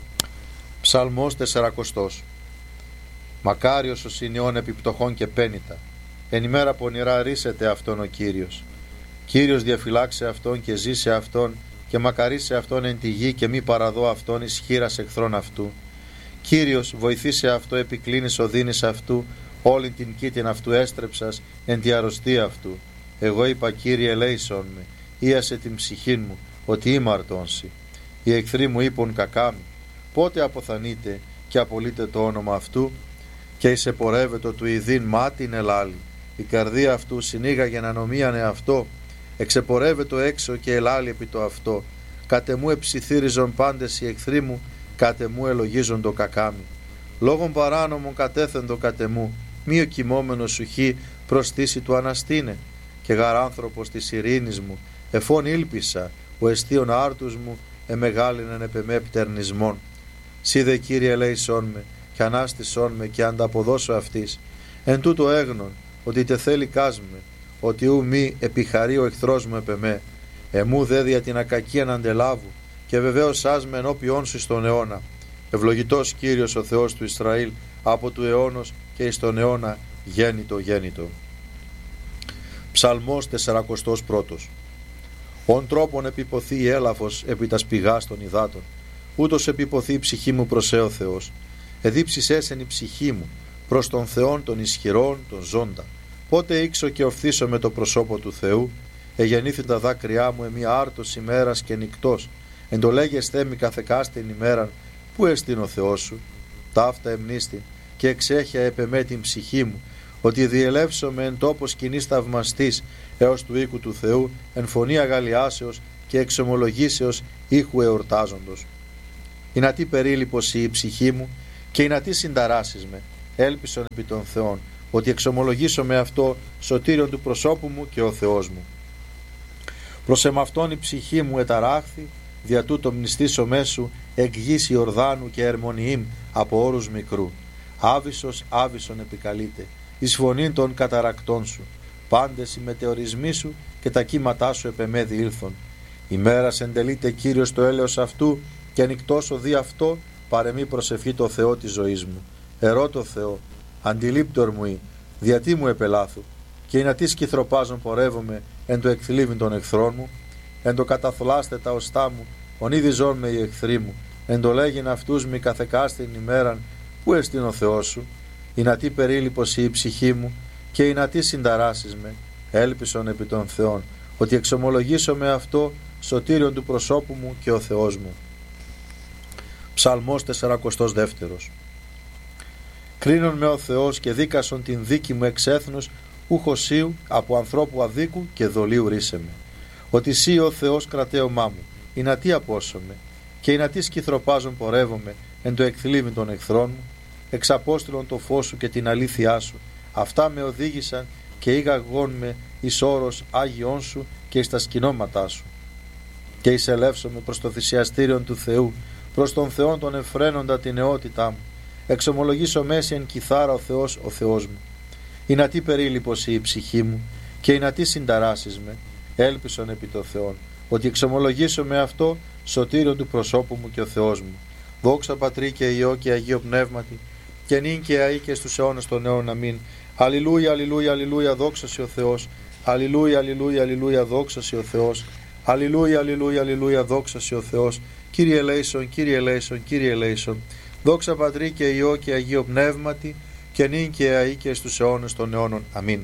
Ψαλμός τεσσαρακοστός. Μακάριος ο συνειών επιπτωχών και πένητα, εν ημέρα πονηρά ρίσεται αυτόν ο Κύριος. Κύριος διαφυλάξε αυτόν και ζήσε αυτόν, και μακαρίσε αυτόν εν τη γη, και μη παραδώ αυτόν εις χείρας εχθρών αυτού. Κύριος βοηθήσε αυτό, επικλίνεις οδύνης αυτού, όλην την κήτην αυτού έστρεψας εν τη αρρωστία αυτού. Εγώ είπα, Κύριε, ελέησον με, ίασε την ψυχήν μου, ότι είμαι αρτώνση. Οι εχθροί μου είπουν κακά μου, πότε αποθανείτε και απολύτε το όνομα αυτού, και εισεπορεύετο του ειδήν μάτιν ελάλη. Η καρδία αυτού συνήγαγεν ανομίαν εαυτό, εξεπορεύετο έξω και ελάλη επί το αυτό. Κάτε μου εψιθύριζον πάντες οι εχθροί μου, κάτε μου ελογίζον το κακάμι. Λόγων παράνομων κατέθεντο κάτε μου, μη ο κοιμόμενος σου χει προς θύση του αναστήνε. Και γαράνθρωπος της ειρήνης μου, εφών ήλπισα, ο εστίον άρτους μου, εμεγάλινεν επεμέ πτερνισμόν. Σύ δε, Κύριε, ελέησόν με, και ανάστησόν με, και ανταποδώσω αυτής. Εν τούτο έγνων, ότι τε θέλει κάσμε, ότι ου μη επιχαρεί ο εχθρός μου επεμέ. Εμού δε δια την ακακίαν αντελάβου, και βεβαίως άσμε ενώπιόν σου στον αιώνα. Ευλογητός Κύριος ο Θεός του Ισραήλ, από του αιώνος και εις τον αιώνα γέννητο γέννητο. Ψαλμός τεσσαρακοστός πρώτος. Ον τρόπον επιποθεί η έλαφος επί τας πηγάς των υδάτων, ούτως επιποθεί η ψυχή μου προς έ ο Θεός. Εδίψεις έσεν η ψυχή μου προς τον Θεόν των ισχυρών, των ζώντα. Πότε ήξω και οφθήσω με το προσώπο του Θεού, εγεννήθη τα δάκρυά μου εμεί άρτος ημέρας και νυκτός. Εν το λέγες θέμη καθεκάστην ημέραν, πού εστίν ο Θεός σου. Ταύτα εμνίστην και εξέχεια επεμέ την ψυχή μου, ότι διελεύσομαι εν τόπο σκηνής θαυμαστής έως του οίκου του Θεού, εν φωνή αγαλιάσεως και εξομολογήσεως ήχου εορτάζοντος. Η να τι περίληπος η ψυχή μου και η να τι συνταράσεις με, έλπισον επί των Θεών, ότι εξομολογήσω με αυτό σωτήριον του προσώπου μου και ο Θεός μου. Προς εμαυτόν η ψυχή μου εταράχθη, δια τούτο μνηστήσω μέσου εκ γης Ιορδάνου και Ερμονιήμ από όρους μικρού. Άβυσσος άβυσσον επικαλείται, εις φωνήν των καταρακτών σου. Πάντες οι μετεωρισμοί σου και τα κύματά σου επ' εμέ διήλθον. Ημέρας εντελείται Κύριος το έλεος αυτού και ανοιχτός οδεί αυτό, παρεμή προσευχή το Θεό της ζωής μου. Ερώτω Θεό, αντιλήπτορ μου ή, διατί μου επελάθου, και εινατί σκυθροπάζον πορεύομαι εν το εκθλίβην των εχθρών μου, εν το καταθλάστε τα οστά μου, ονείδιζόν με οι εχθροί μου, εν το λέγειν αυτούς μη καθεκάστην ημέραν, πού εστίν ο Θεός σου, εινατί περίληπος η ψυχή μου, και εινατί συνταράσεις με, έλπισον επί των Θεών, ότι εξομολογήσω με αυτό σωτήριον του προσώπου μου και ο Θεός μου. Ψαλμός τεσσαρακοστός δεύτερος. Κρίνον με ο Θεός και δίκασον την δίκη μου εξ έθνους, ουχοσίου από ανθρώπου αδίκου και δολίου ρίσεμε. Ότι σύ ο Θεός κρατέωμά μου, εινατί απόσωμε, και εινατί σκυθροπάζον πορεύομαι εν το εκθλίβην των εχθρών μου, εξαπόστηλον το φως σου και την αλήθειά σου, αυτά με οδήγησαν και ήγαγον με εις όρος Άγιον σου και εις τα σκηνώματά σου. Και εισελεύσομαι προς το θυσιαστήριον του Θεού, προς τον Θεόν τον εφραίνοντα την νεότητά μου. Εξομολογήσω μέση εν κιθάρα ο Θεός ο Θεός μου. Εινατί περίληπος η ψυχή μου και εινατί συνταράσεις με, έλπισον επί το Θεόν, ότι εξομολογήσω με αυτό σωτήριον του προσώπου μου και ο Θεός μου. Δόξα Πατρί και Υιό και Αγίο Πνεύματι, και νυν και αεί και στους αιώνας των αιώνων. Αμήν. Αλληλούια, αλληλούια, αλληλούια, δόξα σε ο Θεός. Αλληλούια, αλληλούια, αλληλούια, δόξα σε ο Θεός. Αλληλούια, αλληλούια, αλληλούια, δόξα σε ο Θεός. Κύριε ελέησον, Κύριε ελέησον, Κύριε ελέησον. Δόξα Πατρί και Υιό και Αγίο Πνεύματι, και νυν και αεί και στους αιώνας των αιώνων. Αμήν.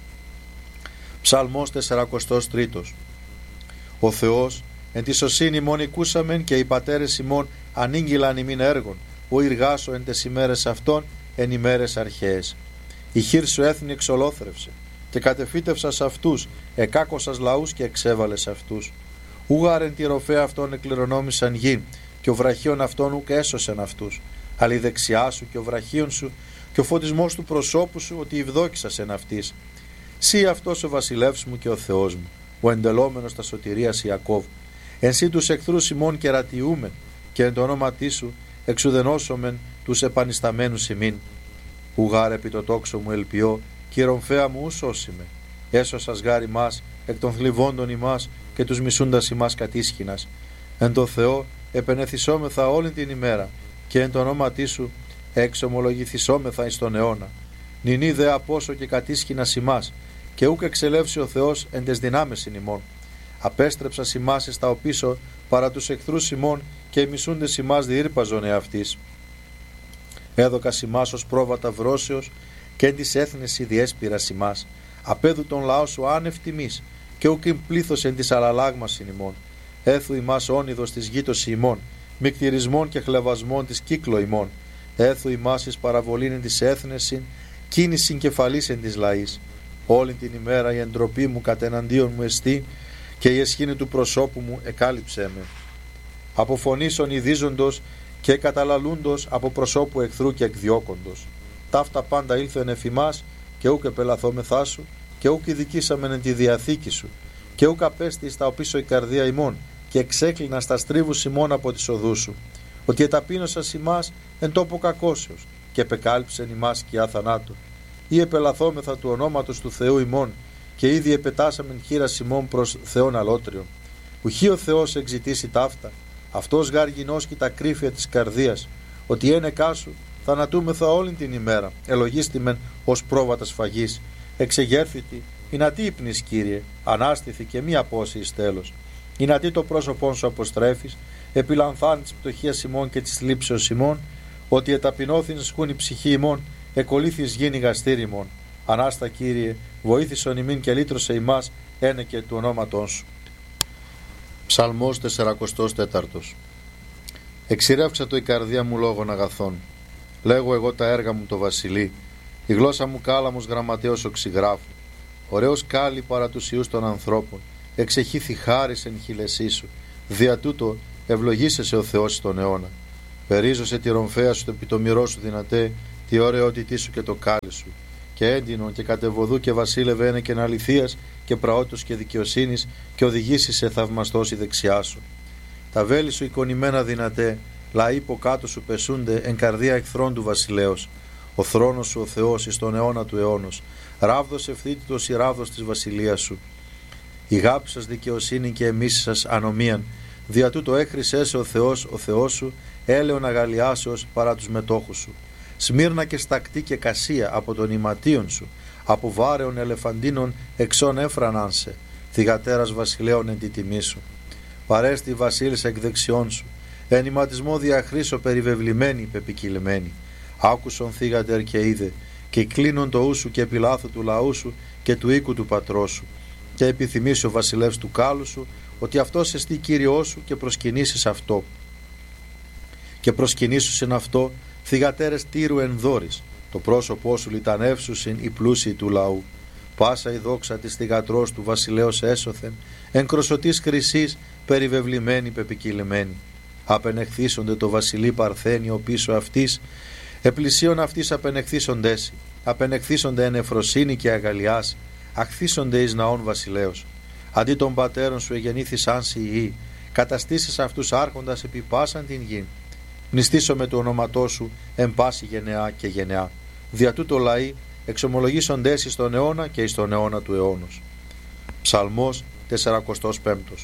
Ψαλμός τεσσαρακοστός τρίτος. Ο Θεός εν τη σωσύνη ημών οικούσαμεν, και οι πατέρες ημών ανήγγυλαν ημίν έργων, ο ηργάσω εν τες ημέρες αυτών εν ημέρες αρχαίες. Η χείρ σου έθνη εξολόθρευσε, και κατεφύτευσας αυτούς, εκάκωσας λαούς και εξέβαλες αυτούς. Ούγαρεν τη ροφέα αυτών εκληρονόμησαν γη, και ο βραχίων αυτών ουκ έσωσεν αυτούς. Αλλά η δεξιά σου και ο βραχίων σου και ο φωτισμός του προσώπου σου, ότι ευδόκησας εν αυτής. Σύ αυτός ο βασιλεύς μου και ο Θεός μου, ο εντελόμενος τα σωτηρίας Ιακώβ. Εν σύ τους εχθρούς ημών κερατιούμεν, και εν το ονόματί σου εξουδενώσομεν τους επανισταμένους ημίν. Ουγάρ επί το τόξο μου ελπιώ, και η ρομφαία μου ους σώσιμε. Έσωσας γάρ ημάς εκ των θλιβόντων ημάς και τους μισούντας ημάς κατίσχυνας. Εν το Θεό επενεθυσόμεθα όλη την ημέρα, και εν το ονόματί σου εξομολογηθισόμεθα εις τον αιώνα. Νηνή δε απόσο και κατίσχυνας ημάς, και ούκ εξελεύσει ο Θεός εν τες δυνάμεις ημών. Απέστρεψας ημάς εις τα οπίσω παρά τους εχθρούς ημών, και οι μισούντες ημάς διήρπαζον εαυτής. Έδωκας ημάς ως πρόβατα βρώσεως, και εν της έθνης η διέσπηρας ημάς. Απέδου τον λαό σου άνευ τιμής, και ούκ ειν πλήθος εν της αλλαλάγμας ημών. Έθου ημάς όνειδος της γήτος ημών, μικτηρισμών και χλεβασμών της κύκλο ημών. Έθου ημάς εις παραβολήν εν της έθνεσιν, κίνησιν κεφαλής εν της λαής. Όλη την ημέρα η εντροπή μου κατεναντίον μου εστί, και η εσχήνη του προσώπου μου εκάλυψέ με. Από φωνήσεων ειδίζοντος και καταλαλούντος, από προσώπου εχθρού και εκδιώκοντος. Ταύτα πάντα ήλθεν εφ' ημάς, και ούκ επελαθόμεθά σου, και ούκ ειδικήσαμεν εν τη διαθήκη σου, και ούκ απέστη στα οπίσω η καρδία ημών, και εξέκλεινα στα στρίβους ημών από τις οδούς σου. Ότι εταπείνωσας ημάς εν τόπο κακώσεως, και επεκάλυψεν ημάς σκιά θανάτου. Ή επελαθόμεθα του ονόματος του Θεού ημών, και ήδη επετάσαμεν χείρας ημών προς Θεόν αλότριον. Ουχή ο Θεός εξητήσει ταύτα, αυτός γάρ γινώσκει τα κρύφια της καρδίας, ότι ένεκά σου θανατούμεθα όλη την ημέρα, ελογίστημεν ως πρόβατα σφαγής. Εξεγέρθητη, εινατί ύπνης Κύριε, ανάστηθη και μη απόσυης τέλος. Εινατί το πρόσωπόν σου αποστρέφεις, επιλανθάνει της πτωχίας ημών και της λήψεως ημών, ότι εταπεινώθην σχούν η ψυχή ημών, εκολύθεις γίνει γαστήρι ημών. Ανάστα Κύριε, βοήθησον ημίν και λύτρωσε ημάς, ένε και του ονόματός σου. Ψαλμός τεσσαρακοστός τέταρτος. Εξηρεύξα το η καρδία μου λόγων αγαθών. Λέγω εγώ τα έργα μου το βασιλεί, Η γλώσσα μου κάλαμος γραμματέως οξυγράφου. Ωραίος κάλλη παρά τους ιούς των ανθρώπων. Εξεχήθη χάρις εν χειλεσί σου. Δια τούτο ευλογήσεσαι ο Θεός στον αιώνα. Περίζωσε τη ρομφαία σου, το επιτομηρό σου δυνατέ, τη ωραιότητή σου και το κάλλη σου. Και έντινον και κατεβοδού και βασίλευε ένα και αληθείας και πραότος και δικαιοσύνης, και οδηγήσει σε θαυμαστός η δεξιά σου. Τα βέλη σου εικονημένα δυνατέ, λαοί που κάτω σου πεσούνται εν καρδία εχθρών του βασιλέως. Ο θρόνος σου ο Θεός εις τον αιώνα του αιώνος. Ράβδος ευθύτητος η ράβδος της βασιλείας σου. Η γάπη σας δικαιοσύνη και εμείς σας ανομίαν. Δια τούτο έχρισέ ο Θεός ο Θεός σου, έλεον αγαλιάσεως παρά τους μετόχους σου. Σμύρνα και στακτή και κασία από τον ηματίον σου, από βάρεων ελεφαντίνων εξών έφραναν σε, θυγατέρας βασιλέων εν τη τιμή σου. Παρέστη βασίλισσα εκ δεξιών σου, εν ηματισμό διαχρήσω περιβεβλημένη πεπικυλμένη. Άκουσον θύγατερ και είδε, και κλείνον το ου σου και επιλάθου του λαού σου και του οίκου του πατρός σου. Και επιθυμήσει ο βασιλεύς του κάλου σου, ότι αυτός εστί Κύριός σου, και προσκυνήσεις αυτό. Και προσκυνήσουσιν αυτό θυγατέρες τύρου εν δόρης, το πρόσωπό σου λιτανεύσουσιν οι πλούσιοι του λαού. Πάσα η δόξα της θυγατρός του βασιλέως έσωθεν, εν κροσωτής χρυσής περιβεβλημένη πεπικυλημένη. Απενεχθήσονται το βασιλεί παρθένιο πίσω αυτής, επλησίων αυτής απενεχθήσοντες, απενεχθήσονται εν εφροσύνη και αγαλιάση, αχθήσονται εις ναών βασιλέως. Αντί των πατέρων σου εγεννήθησαν σοι οι, καταστήσεις αυτούς άρχοντας επί πάσαν την γη. Μνηστήσω με το όνοματό σου εν πάση γενεά και γενεά. Δια τούτο λαοί εξομολογήσοντες εις τον αιώνα και εις τον αιώνα του αιώνος. Ψαλμός σαράντα πέντε.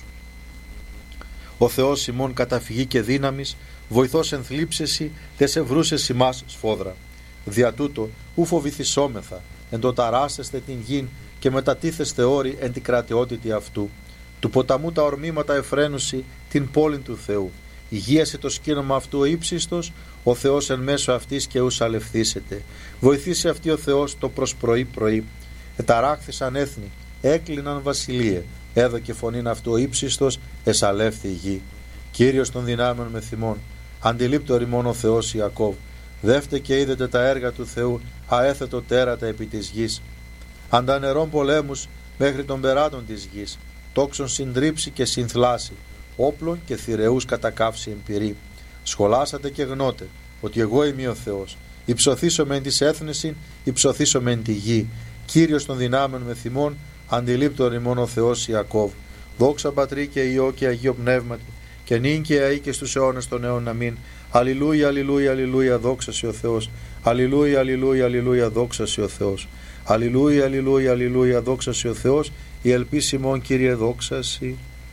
Ο Θεός ημών καταφυγή και δύναμης, βοηθός εν θλίψεση, τες ευρούσες ημάς σφόδρα. Δια τούτο ου φοβηθισόμεθα, εν το ταράσεστε την γην και μετατίθεστε όροι εν την κρατιότητη αυτού. Του ποταμού τα ορμήματα εφραίνουσι την πόλην του Θεού. Υγείασε το σκήνομα αυτού ο ύψιστος, ο Θεός εν μέσω αυτής και ους αλευθήσετε. Βοηθήσει αυτή ο Θεός το προς πρωί πρωί. Εταράχθησαν έθνη, έκλειναν βασιλείε. Έδωκε φωνήν αυτού ο ύψιστος, εσαλεύθη η γη. Κύριος των δυνάμεων με θυμών, αντιλείπτω ρημών ο Θεός Ιακώβ. Δεύτε και είδετε τα έργα του Θεού, αέθετο τέρατα επί της γης. Αντανερών πολέμους μέχρι των περάτων της γης, τόξον συντρίψει και συνθλάσει, όπλων και θηρεούς κατακάψει εμπειρή. Σχολάσατε και γνώτε ότι εγώ είμαι ο Θεός. Υψωθήσομαι εν της έθνεσιν, υψωθήσομαι εν τη γη. Κύριος των δυνάμεων με θυμών, αντιλείπτω ρημών ο Θεός Ιακώβ. Δόξα Πατρί και Υιό και Αγίο Πνεύματι, και νυν και αεί και στους αιώνες των αιώνων. Αμήν. Αλληλούια, αλληλούια, αλληλούια, δόξα σε ο Θεός. Αλληλούια, αλληλούια, αλληλούια, δόξα σε ο Θεός. Αλληλούια, αλληλούια, αλληλούια, δόξα σε ο Θεός. Η ελπίση ημών, Κύριε, δόξα σε.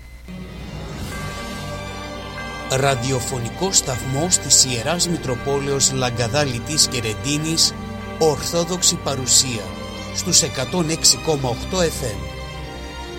Ραδιοφωνικό σταθμός της Ιεράς Μητροπόλεως Λαγκαδά Λιτής και Ρεντίνης, Ορθόδοξη παρουσία στους εκατόν έξι κόμμα οκτώ εφ εμ.